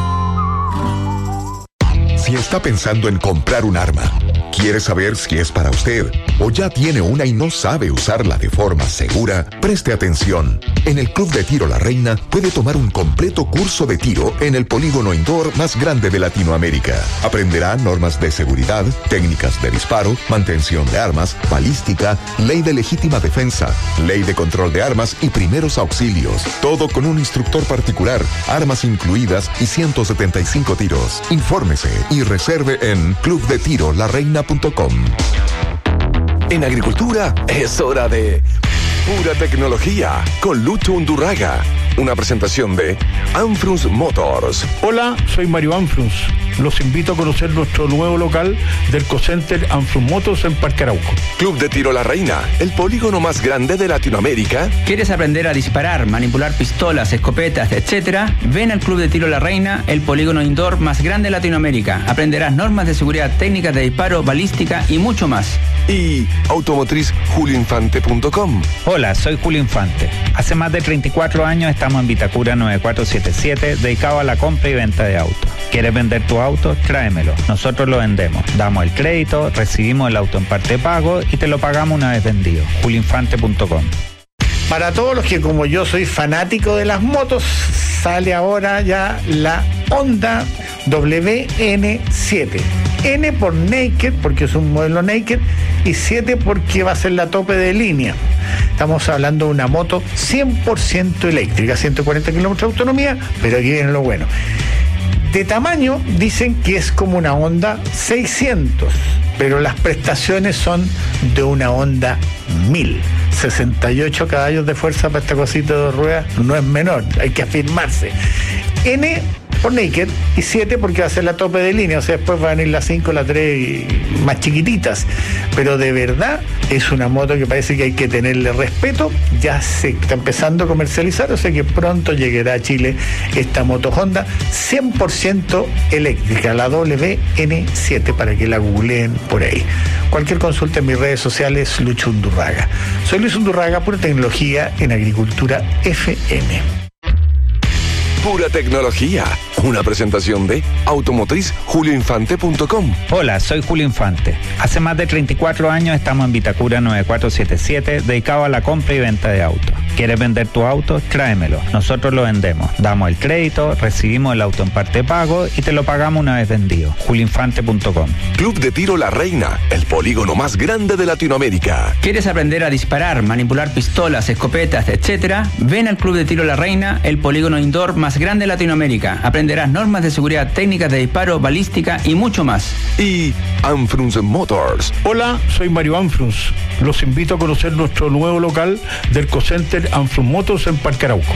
R: Si está pensando en comprar un arma, quiere saber si es para usted o ya tiene una y no sabe usarla de forma segura, preste atención. En el Club de Tiro La Reina puede tomar un completo curso de tiro en el polígono indoor más grande de Latinoamérica. Aprenderá normas de seguridad, técnicas de disparo, mantención de armas, balística, ley de legítima defensa, ley de control de armas y primeros auxilios. Todo con un instructor particular, armas incluidas y ciento setenta y cinco tiros. Infórmese y reserve en club de tiro la reina punto com.
I: En Agricultura es hora de pura tecnología con Lucho Undurraga. Una presentación de Anfrunz Motors.
W: Hola, soy Mario Anfrunz. Los invito a conocer nuestro nuevo local del Cocenter Anfrunz Motors en Parque Arauco.
I: Club de Tiro La Reina, el polígono más grande de Latinoamérica.
X: ¿Quieres aprender a disparar, manipular pistolas, escopetas, etcétera? Ven al Club de Tiro La Reina, el polígono indoor más grande de Latinoamérica. Aprenderás normas de seguridad, técnicas de disparo, balística y mucho más.
I: Y automotriz julio infante punto com.
Y: Hola, soy Julio Infante. Hace más de treinta y cuatro años estamos en Vitacura nueve cuatro siete siete, dedicado a la compra y venta de autos. ¿Quieres vender tu auto? Tráemelo. Nosotros lo vendemos. Damos el crédito, recibimos el auto en parte de pago y te lo pagamos una vez vendido. julio infante punto com.
T: Para todos los que como yo soy fanático de las motos, sale ahora ya la Honda W N siete. N por Naked, porque es un modelo Naked, y siete porque va a ser la tope de línea. Estamos hablando de una moto cien por ciento eléctrica, ciento cuarenta kilómetros de autonomía, pero aquí viene lo bueno. De tamaño dicen que es como una Honda seiscientos, pero las prestaciones son de una Honda mil. sesenta y ocho caballos de fuerza para esta cosita de ruedas no es menor, hay que afirmarse. N por Naked, y siete porque va a ser la tope de línea, o sea, después van a venir las cinco, las tres y más chiquititas. Pero de verdad es una moto que parece que hay que tenerle respeto. Ya se está empezando a comercializar, o sea que pronto llegará a Chile esta moto Honda cien por ciento eléctrica, la W N siete, para que la googleen por ahí. Cualquier consulta en mis redes sociales, Lucho Undurraga. Soy Luis Undurraga, pura tecnología en Agricultura F M.
I: Pura tecnología. Una presentación de automotriz julio infante punto com.
Y: Hola, soy Julio Infante. Hace más de treinta y cuatro años estamos en Vitacura nueve cuatro siete siete, dedicado a la compra y venta de autos. ¿Quieres vender tu auto? Tráemelo. Nosotros lo vendemos. Damos el crédito, recibimos el auto en parte pago y te lo pagamos una vez vendido. julio infante punto com.
I: Club de Tiro La Reina, el polígono más grande de Latinoamérica.
X: ¿Quieres aprender a disparar, manipular pistolas, escopetas, etcétera? Ven al Club de Tiro La Reina, el polígono indoor más grande de Latinoamérica. Aprenderás normas de seguridad, técnicas de disparo, balística y mucho más.
I: Y Anfrunz Motors.
W: Hola, soy Mario Anfrunz. Los invito a conocer nuestro nuevo local del Cocenter Anfrunz Motors en Parque Arauco.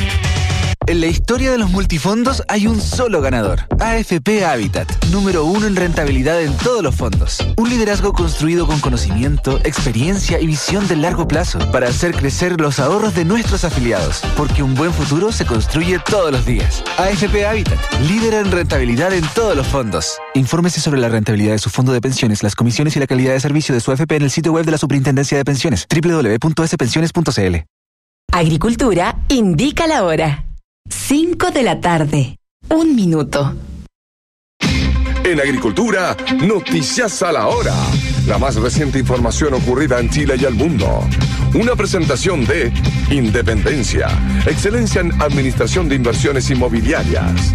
A: En la historia de los multifondos hay un solo ganador, A F P Habitat, número uno en rentabilidad en todos los fondos. Un liderazgo construido con conocimiento, experiencia y visión de largo plazo para hacer crecer los ahorros de nuestros afiliados, porque un buen futuro se construye todos los días. A F P Habitat, líder en rentabilidad en todos los fondos. Infórmese sobre la rentabilidad de su fondo de pensiones, las comisiones y la calidad de servicio de su A F P en el sitio web de la Superintendencia de Pensiones, doble u doble u doble u punto ese pensiones punto c l.
H: Agricultura indica la hora. cinco de la tarde. Un minuto.
I: En Agricultura, noticias a la hora. La más reciente información ocurrida en Chile y el mundo. Una presentación de Independencia, excelencia en administración de inversiones inmobiliarias.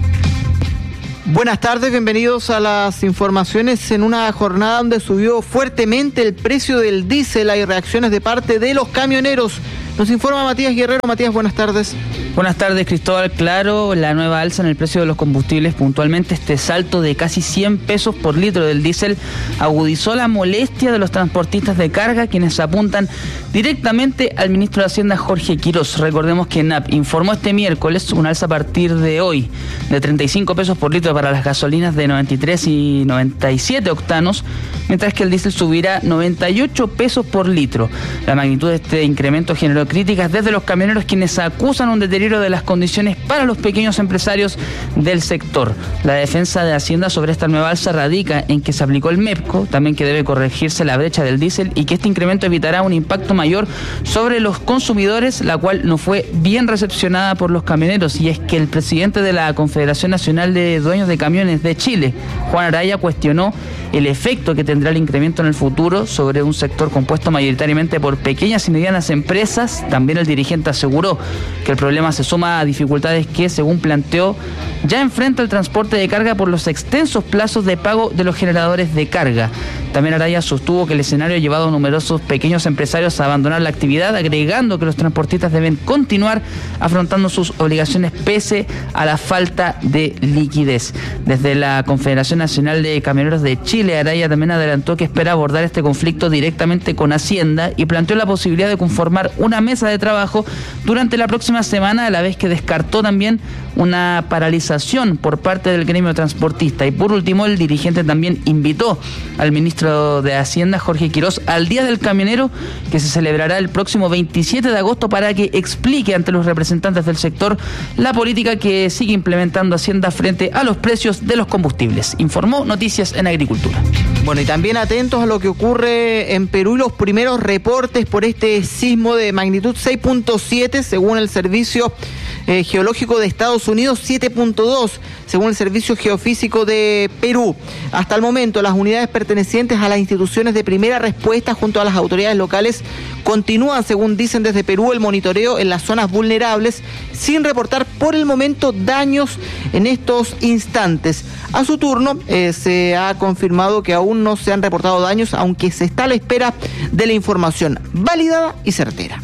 C: Buenas tardes, bienvenidos a las informaciones. En una jornada donde subió fuertemente el precio del diésel, hay reacciones de parte de los camioneros. Nos informa Matías Guerrero. Matías, buenas tardes.
X: Buenas tardes, Cristóbal. Claro, la nueva alza en el precio de los combustibles, puntualmente este salto de casi cien pesos por litro del diésel, agudizó la molestia de los transportistas de carga, quienes apuntan directamente al ministro de Hacienda, Jorge Quirós. Recordemos que N A P informó este miércoles una alza a partir de hoy de treinta y cinco pesos por litro para las gasolinas de noventa y tres y noventa y siete octanos, mientras que el diésel subirá noventa y ocho pesos por litro. La magnitud de este incremento generó críticas desde los camioneros, quienes acusan un deterioro de las condiciones para los pequeños empresarios del sector. La defensa de Hacienda sobre esta nueva alza radica en que se aplicó el MEPCO, también que debe corregirse la brecha del diésel y que este incremento evitará un impacto mayor sobre los consumidores, la cual no fue bien recepcionada por los camioneros. Y es que el presidente de la Confederación Nacional de Dueños de Camiones de Chile, Juan Araya, cuestionó el efecto que tendrá el incremento en el futuro sobre un sector compuesto mayoritariamente por pequeñas y medianas empresas. También el dirigente aseguró que el problema se suma a dificultades que, según planteó, ya enfrenta el transporte de carga por los extensos plazos de pago de los generadores de carga. También Araya sostuvo que el escenario ha llevado a numerosos pequeños empresarios a abandonar la actividad, agregando que los transportistas deben continuar afrontando sus obligaciones pese a la falta de liquidez. Desde la Confederación Nacional de Camioneros de Chile, Araya también adelantó que espera abordar este conflicto directamente con Hacienda y planteó la posibilidad de conformar una mesa de trabajo durante la próxima semana, a la vez que descartó también una paralización por parte del gremio transportista. Y por último, el dirigente también invitó al ministro de Hacienda, Jorge Quirós, al Día del Camionero, que se celebrará el próximo veintisiete de agosto, para que explique ante los representantes del sector la política que sigue implementando Hacienda frente a los precios de los combustibles. Informó Noticias en Agricultura.
C: Bueno, y también atentos a lo que ocurre en Perú y los primeros reportes por este sismo de magnitud seis punto siete, según el Servicio eh, Geológico de Estados Unidos, siete punto dos, según el Servicio Geofísico de Perú. Hasta el momento, las unidades pertenecientes a las instituciones de primera respuesta junto a las autoridades locales continúan, según dicen desde Perú, el monitoreo en las zonas vulnerables, sin reportar por el momento daños en estos instantes. A su turno, eh, se ha confirmado que aún no se han reportado daños, aunque se está a la espera de la información validada y certera.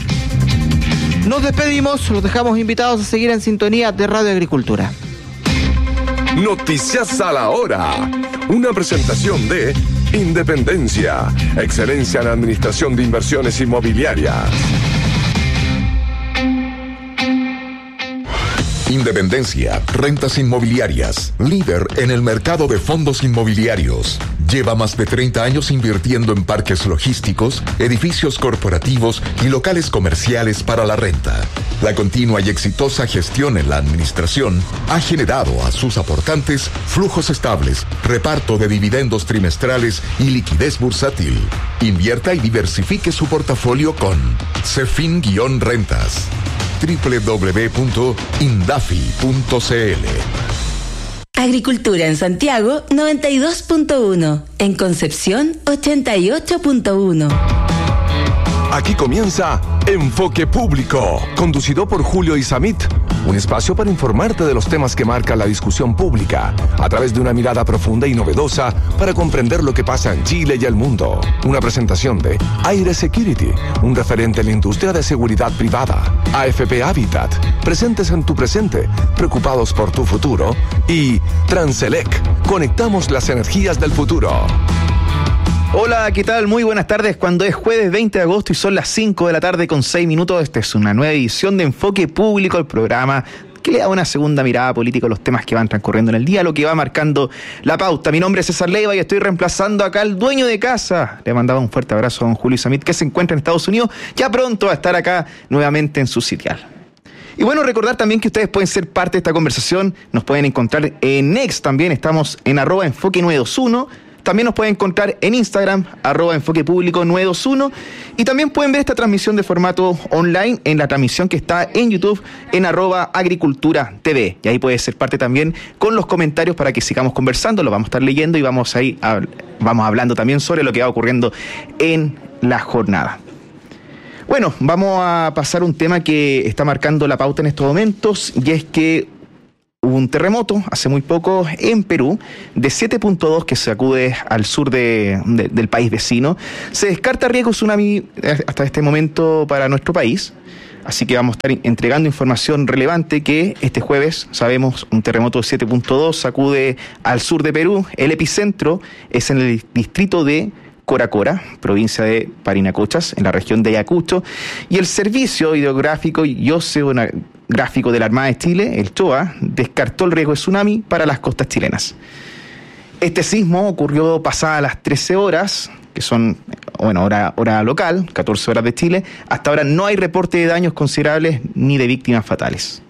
C: Nos despedimos, los dejamos invitados a seguir en sintonía de Radio Agricultura.
I: Noticias a la hora. Una presentación de Independencia, excelencia en administración de inversiones inmobiliarias.
R: Independencia, rentas inmobiliarias, líder en el mercado de fondos inmobiliarios. Lleva más de treinta años invirtiendo en parques logísticos, edificios corporativos y locales comerciales para la renta. La continua y exitosa gestión en la administración ha generado a sus aportantes flujos estables, reparto de dividendos trimestrales y liquidez bursátil. Invierta y diversifique su portafolio con Cefin-Rentas. doble u doble u doble u punto indafi punto c l.
H: Agricultura en Santiago noventa y dos punto uno, en Concepción ochenta y ocho punto uno.
I: Aquí comienza Enfoque Público, conducido por Julio Isamit. Un espacio para informarte de los temas que marcan la discusión pública, a través de una mirada profunda y novedosa para comprender lo que pasa en Chile y el mundo. Una presentación de Aire Security, un referente en la industria de seguridad privada. A F P Habitat, presentes en tu presente, preocupados por tu futuro. Y Transelec, conectamos las energías del futuro.
A: Hola, ¿qué tal? Muy buenas tardes. Cuando es jueves veinte de agosto y son las cinco de la tarde con seis minutos, esta es una nueva edición de Enfoque Público, el programa que le da una segunda mirada política a los temas que van transcurriendo en el día, lo que va marcando la pauta. Mi nombre es César Leiva y estoy reemplazando acá al dueño de casa. Le mandaba un fuerte abrazo a don Julio Isamit, que se encuentra en Estados Unidos, ya pronto va a estar acá nuevamente en su sitial. Y bueno, recordar también que ustedes pueden ser parte de esta conversación, nos pueden encontrar en X también, estamos en arroba enfoque nueve dos uno. También nos pueden encontrar en Instagram, arroba enfoque público nueve dos uno. Y también pueden ver esta transmisión de formato online en la transmisión que está en YouTube, en arroba agricultura T V. Y ahí puede ser parte también con los comentarios para que sigamos conversando, lo vamos a estar leyendo y vamos ahí a, vamos hablando también sobre lo que va ocurriendo en la jornada. Bueno, vamos a pasar a un tema que está marcando la pauta en estos momentos, y es que hubo un terremoto hace muy poco en Perú de siete punto dos que sacude al sur de, de, del país vecino. Se descarta riesgo tsunami hasta este momento para nuestro país, así que vamos a estar entregando información relevante que este jueves, sabemos, un terremoto de siete punto dos sacude al sur de Perú. El epicentro es en el distrito de Coracora, provincia de Parinacochas, en la región de Ayacucho, y el Servicio Hidrográfico y Oceanográfico de la Armada de Chile, el CHOA, descartó el riesgo de tsunami para las costas chilenas. Este sismo ocurrió pasadas las trece horas, que son, bueno, hora, hora local, catorce horas de Chile. Hasta ahora no hay reporte de daños considerables ni de víctimas fatales.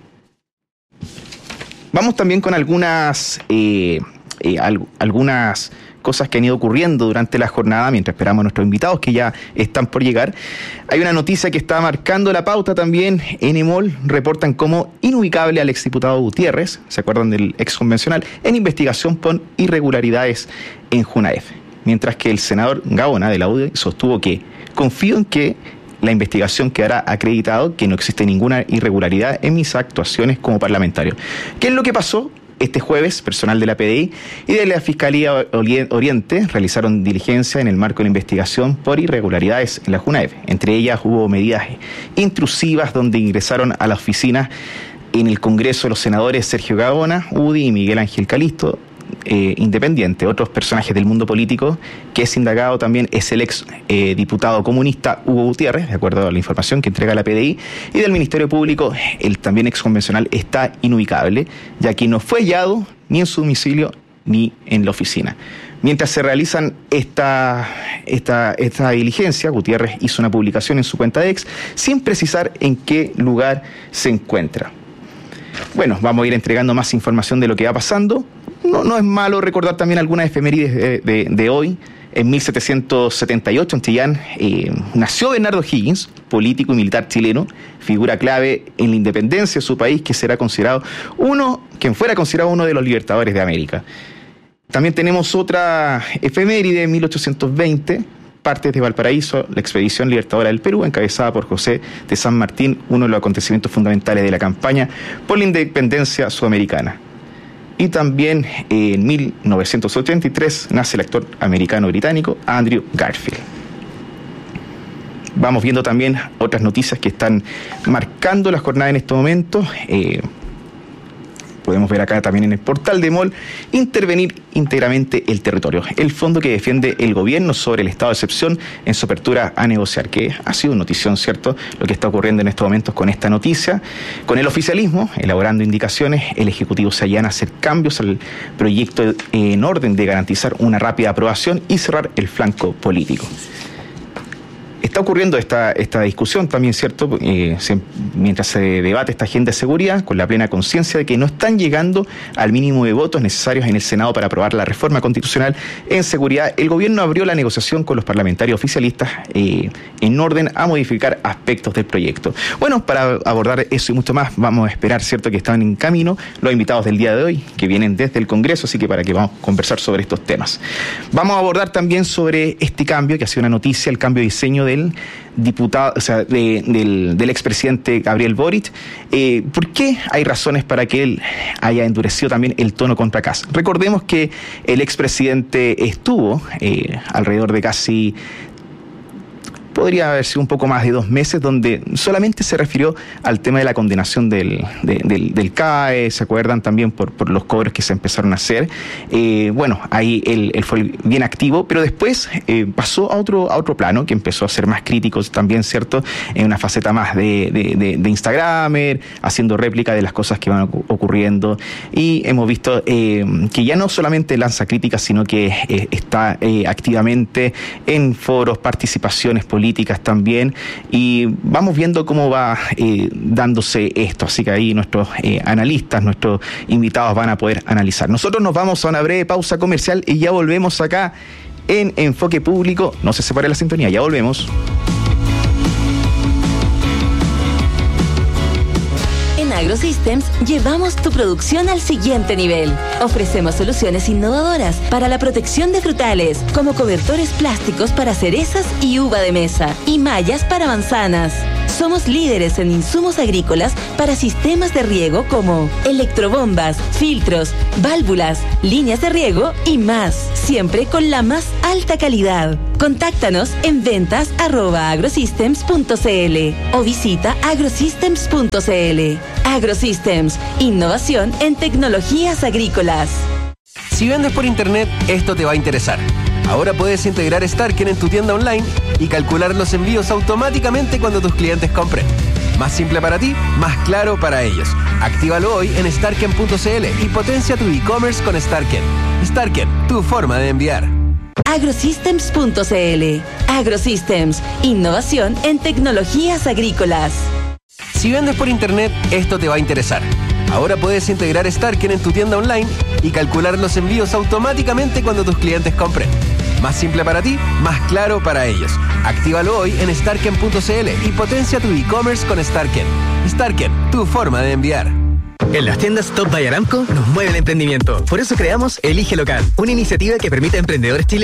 A: Vamos también con algunas, eh, eh, al, algunas cosas que han ido ocurriendo durante la jornada mientras esperamos a nuestros invitados que ya están por llegar. Hay una noticia que está marcando la pauta también. En EMOL reportan como inubicable al exdiputado Gutiérrez, ¿se acuerdan del ex convencional?, en investigación por irregularidades en JUNAEF. Mientras que el senador Gaona de la U D I sostuvo que confío en que la investigación quedará acreditado que no existe ninguna irregularidad en mis actuaciones como parlamentario. ¿Qué es lo que pasó? Este jueves, personal de la P D I y de la Fiscalía Oriente realizaron diligencia en el marco de la investigación por irregularidades en la JUNAEF. Entre ellas hubo medidas intrusivas donde ingresaron a la oficina en el Congreso de los senadores Sergio Gaona, U D I y Miguel Ángel Calisto, eh, independiente. Otros personajes del mundo político que es indagado también es el ex eh, diputado comunista Hugo Gutiérrez, de acuerdo a la información que entrega la P D I, y del Ministerio Público, el también ex convencional está inubicable, ya que no fue hallado ni en su domicilio ni en la oficina. Mientras se realizan esta, esta, esta diligencia, Gutiérrez hizo una publicación en su cuenta de X sin precisar en qué lugar se encuentra. Bueno, vamos a ir entregando más información de lo que va pasando. No, no es malo recordar también algunas efemérides de, de, de hoy. En mil setecientos setenta y ocho, en Chillán, eh, nació Bernardo Higgins, político y militar chileno, figura clave en la independencia de su país, que será considerado uno, quien fuera considerado uno de los libertadores de América. También tenemos otra efeméride en mil ochocientos veinte, Partes de Valparaíso, la expedición libertadora del Perú, encabezada por José de San Martín, uno de los acontecimientos fundamentales de la campaña por la independencia sudamericana. Y también eh, en mil novecientos ochenta y tres nace el actor americano-británico Andrew Garfield. Vamos viendo también otras noticias que están marcando la jornada en estos momentos. Eh,
D: podemos ver acá también en el portal de M O L, intervenir íntegramente el territorio. El fondo que defiende el gobierno sobre el estado de excepción en su apertura a negociar, que ha sido notición, ¿cierto?, lo que está ocurriendo en estos momentos con esta noticia. Con el oficialismo elaborando indicaciones, el Ejecutivo se allana a hacer cambios al proyecto en orden de garantizar una rápida aprobación y cerrar el flanco político. Está ocurriendo esta, esta discusión también, ¿cierto?, eh, se, mientras se debate esta agenda de seguridad, con la plena conciencia de que no están llegando al mínimo de votos necesarios en el Senado para aprobar la reforma constitucional en seguridad. El gobierno abrió la negociación con los parlamentarios oficialistas eh, en orden a modificar aspectos del proyecto. Bueno, para abordar eso y mucho más, vamos a esperar, ¿cierto?, que están en camino los invitados del día de hoy, que vienen desde el Congreso, así que para que vamos a conversar sobre estos temas. Vamos a abordar también sobre este cambio, que ha sido una noticia, el cambio de diseño del diputado, o sea, de, del, del expresidente Gabriel Boric. Eh, ¿Por qué hay razones para que él haya endurecido también el tono contra Kast? Recordemos que el expresidente estuvo eh, alrededor de casi... podría haber sido un poco más de dos meses, donde solamente se refirió al tema de la condenación del, de, del, del C A E, ¿se acuerdan? También por, por los cobros que se empezaron a hacer. Eh, bueno, ahí él, él fue bien activo, pero después eh, pasó a otro, a otro plano, que empezó a ser más crítico también, ¿cierto?, en una faceta más de, de, de, de Instagramer, haciendo réplica de las cosas que van ocurriendo, y hemos visto eh, que ya no solamente lanza críticas, sino que eh, está eh, activamente en foros, participaciones políticas, políticas también, y vamos viendo cómo va eh, dándose esto, así que ahí nuestros eh, analistas, nuestros invitados van a poder analizar. Nosotros nos vamos a una breve pausa comercial y ya volvemos acá en Enfoque Público. No se separe la sintonía, ya volvemos.
H: AgroSystems llevamos tu producción al siguiente nivel. Ofrecemos soluciones innovadoras para la protección de frutales, como cobertores plásticos para cerezas y uva de mesa, y mallas para manzanas. Somos líderes en insumos agrícolas para sistemas de riego como electrobombas, filtros, válvulas, líneas de riego y más, siempre con la más alta calidad. Contáctanos en ventas arroba agrosystems punto cl o visita agrosystems punto cl. AgroSystems, innovación en tecnologías agrícolas.
E: Si vendes por internet, esto te va a interesar. Ahora puedes integrar Starken en tu tienda online y calcular los envíos automáticamente cuando tus clientes compren. Más simple para ti, más claro para ellos. Actívalo hoy en starken punto cl y potencia tu e-commerce con Starken. Starken, tu forma de enviar.
H: agrosystems punto cl. AgroSystems, innovación en tecnologías agrícolas.
E: Si vendes por internet, esto te va a interesar. Ahora puedes integrar Starken en tu tienda online y calcular los envíos automáticamente cuando tus clientes compren. Más simple para ti, más claro para ellos. Actívalo hoy en starken punto cl y potencia tu e-commerce con Starken. Starken, tu forma de enviar.
F: En las tiendas Top by Aramco nos mueve el emprendimiento. Por eso creamos Elige Local, una iniciativa que permite a emprendedores chilenos